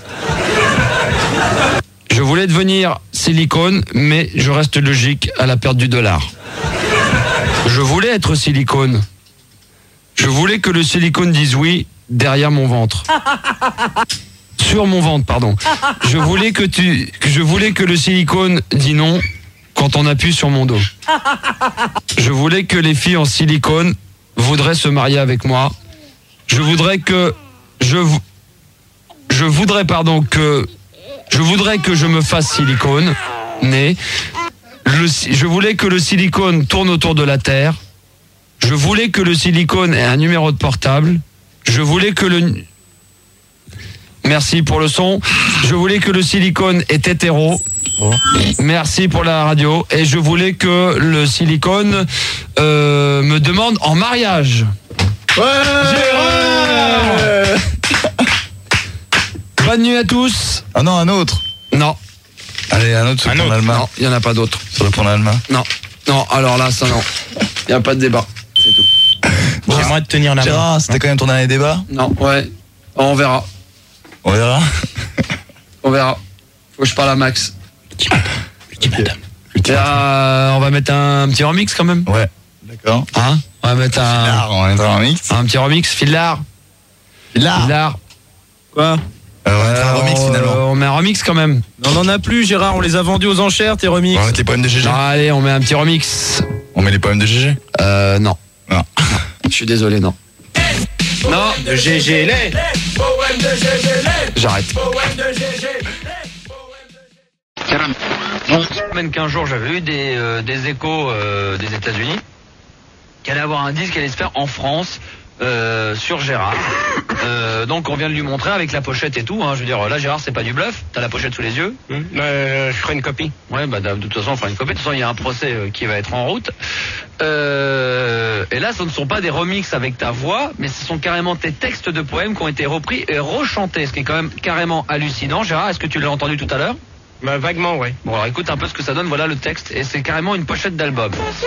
Speaker 1: Je voulais devenir silicone, mais je reste logique à la perte du dollar. Je voulais être silicone. Je voulais que le silicone dise oui derrière mon ventre. Sur mon ventre, pardon. Je voulais que tu, que je voulais que le silicone dise non quand on appuie sur mon dos. Je voulais que les filles en silicone voudraient se marier avec moi. Je voudrais que je vou- je voudrais pardon que je voudrais que je me fasse silicone né. Le si- je voulais que le silicone tourne autour de la Terre. Je voulais que le silicone ait un numéro de portable. Je voulais que le... Merci pour le son. Je voulais que le silicone est hétéro. Merci pour la radio. Et je voulais que le silicone euh, me demande en mariage. Bonne nuit à tous.
Speaker 5: Ah non, un autre.
Speaker 1: Non,
Speaker 5: Allez, un autre sur
Speaker 7: Un
Speaker 5: le pont
Speaker 7: autre.
Speaker 5: d'Allemagne.
Speaker 1: non, il n'y en a pas d'autres.
Speaker 5: Sur le pont d'Allemagne.
Speaker 1: Non, non, alors là, ça non. Il n'y a pas de débat. C'est tout.
Speaker 7: J'aimerais te tenir la main.
Speaker 5: Gérard, c'était quand même ton dernier débat?
Speaker 1: Non, ouais. On verra.
Speaker 5: On verra.
Speaker 1: On verra. Faut que je parle à Max.
Speaker 7: Petit madame.
Speaker 1: Et, euh, on va mettre un petit remix quand même.
Speaker 5: Ouais. D'accord.
Speaker 1: Hein? On va mettre un,
Speaker 5: Là, on va mettre un mix.
Speaker 1: un petit remix. Filard.
Speaker 5: Là.
Speaker 1: Filard.
Speaker 10: Quoi?
Speaker 5: Euh, on va mettre un remix
Speaker 1: Euh,
Speaker 5: finalement.
Speaker 1: On met un remix quand même.
Speaker 10: On n'en a plus, Gérard, on les a vendus aux enchères, tes remix.
Speaker 5: On va mettre les poèmes de G G.
Speaker 1: Non, allez, on met un petit remix.
Speaker 5: On met les poèmes de G G.
Speaker 1: Euh, non.
Speaker 5: Non.
Speaker 1: Je suis désolé, non. Non,
Speaker 7: De G G les.
Speaker 1: j'arrête. Même qu'un jour, j'avais eu des, euh, des échos euh, des États-Unis qui allait avoir un disque qui allait se faire en France euh, sur Gérard. Euh, donc on vient de lui montrer avec la pochette et tout. Hein. Je veux dire, là Gérard, c'est pas du bluff. T'as la pochette sous les yeux.
Speaker 7: Euh, je ferai une copie.
Speaker 1: Ouais, bah de toute façon, on fera une copie. De toute façon, il y a un procès euh, qui va être en route. Euh, et là, ce ne sont pas des remixes avec ta voix, mais ce sont carrément tes textes de poèmes qui ont été repris et rechantés, ce qui est quand même carrément hallucinant. Gérard, est-ce que tu l'as entendu tout à l'heure?
Speaker 7: Bah, vaguement, ouais.
Speaker 1: Bon, alors écoute un peu ce que ça donne. Voilà le texte, et c'est carrément une pochette d'album.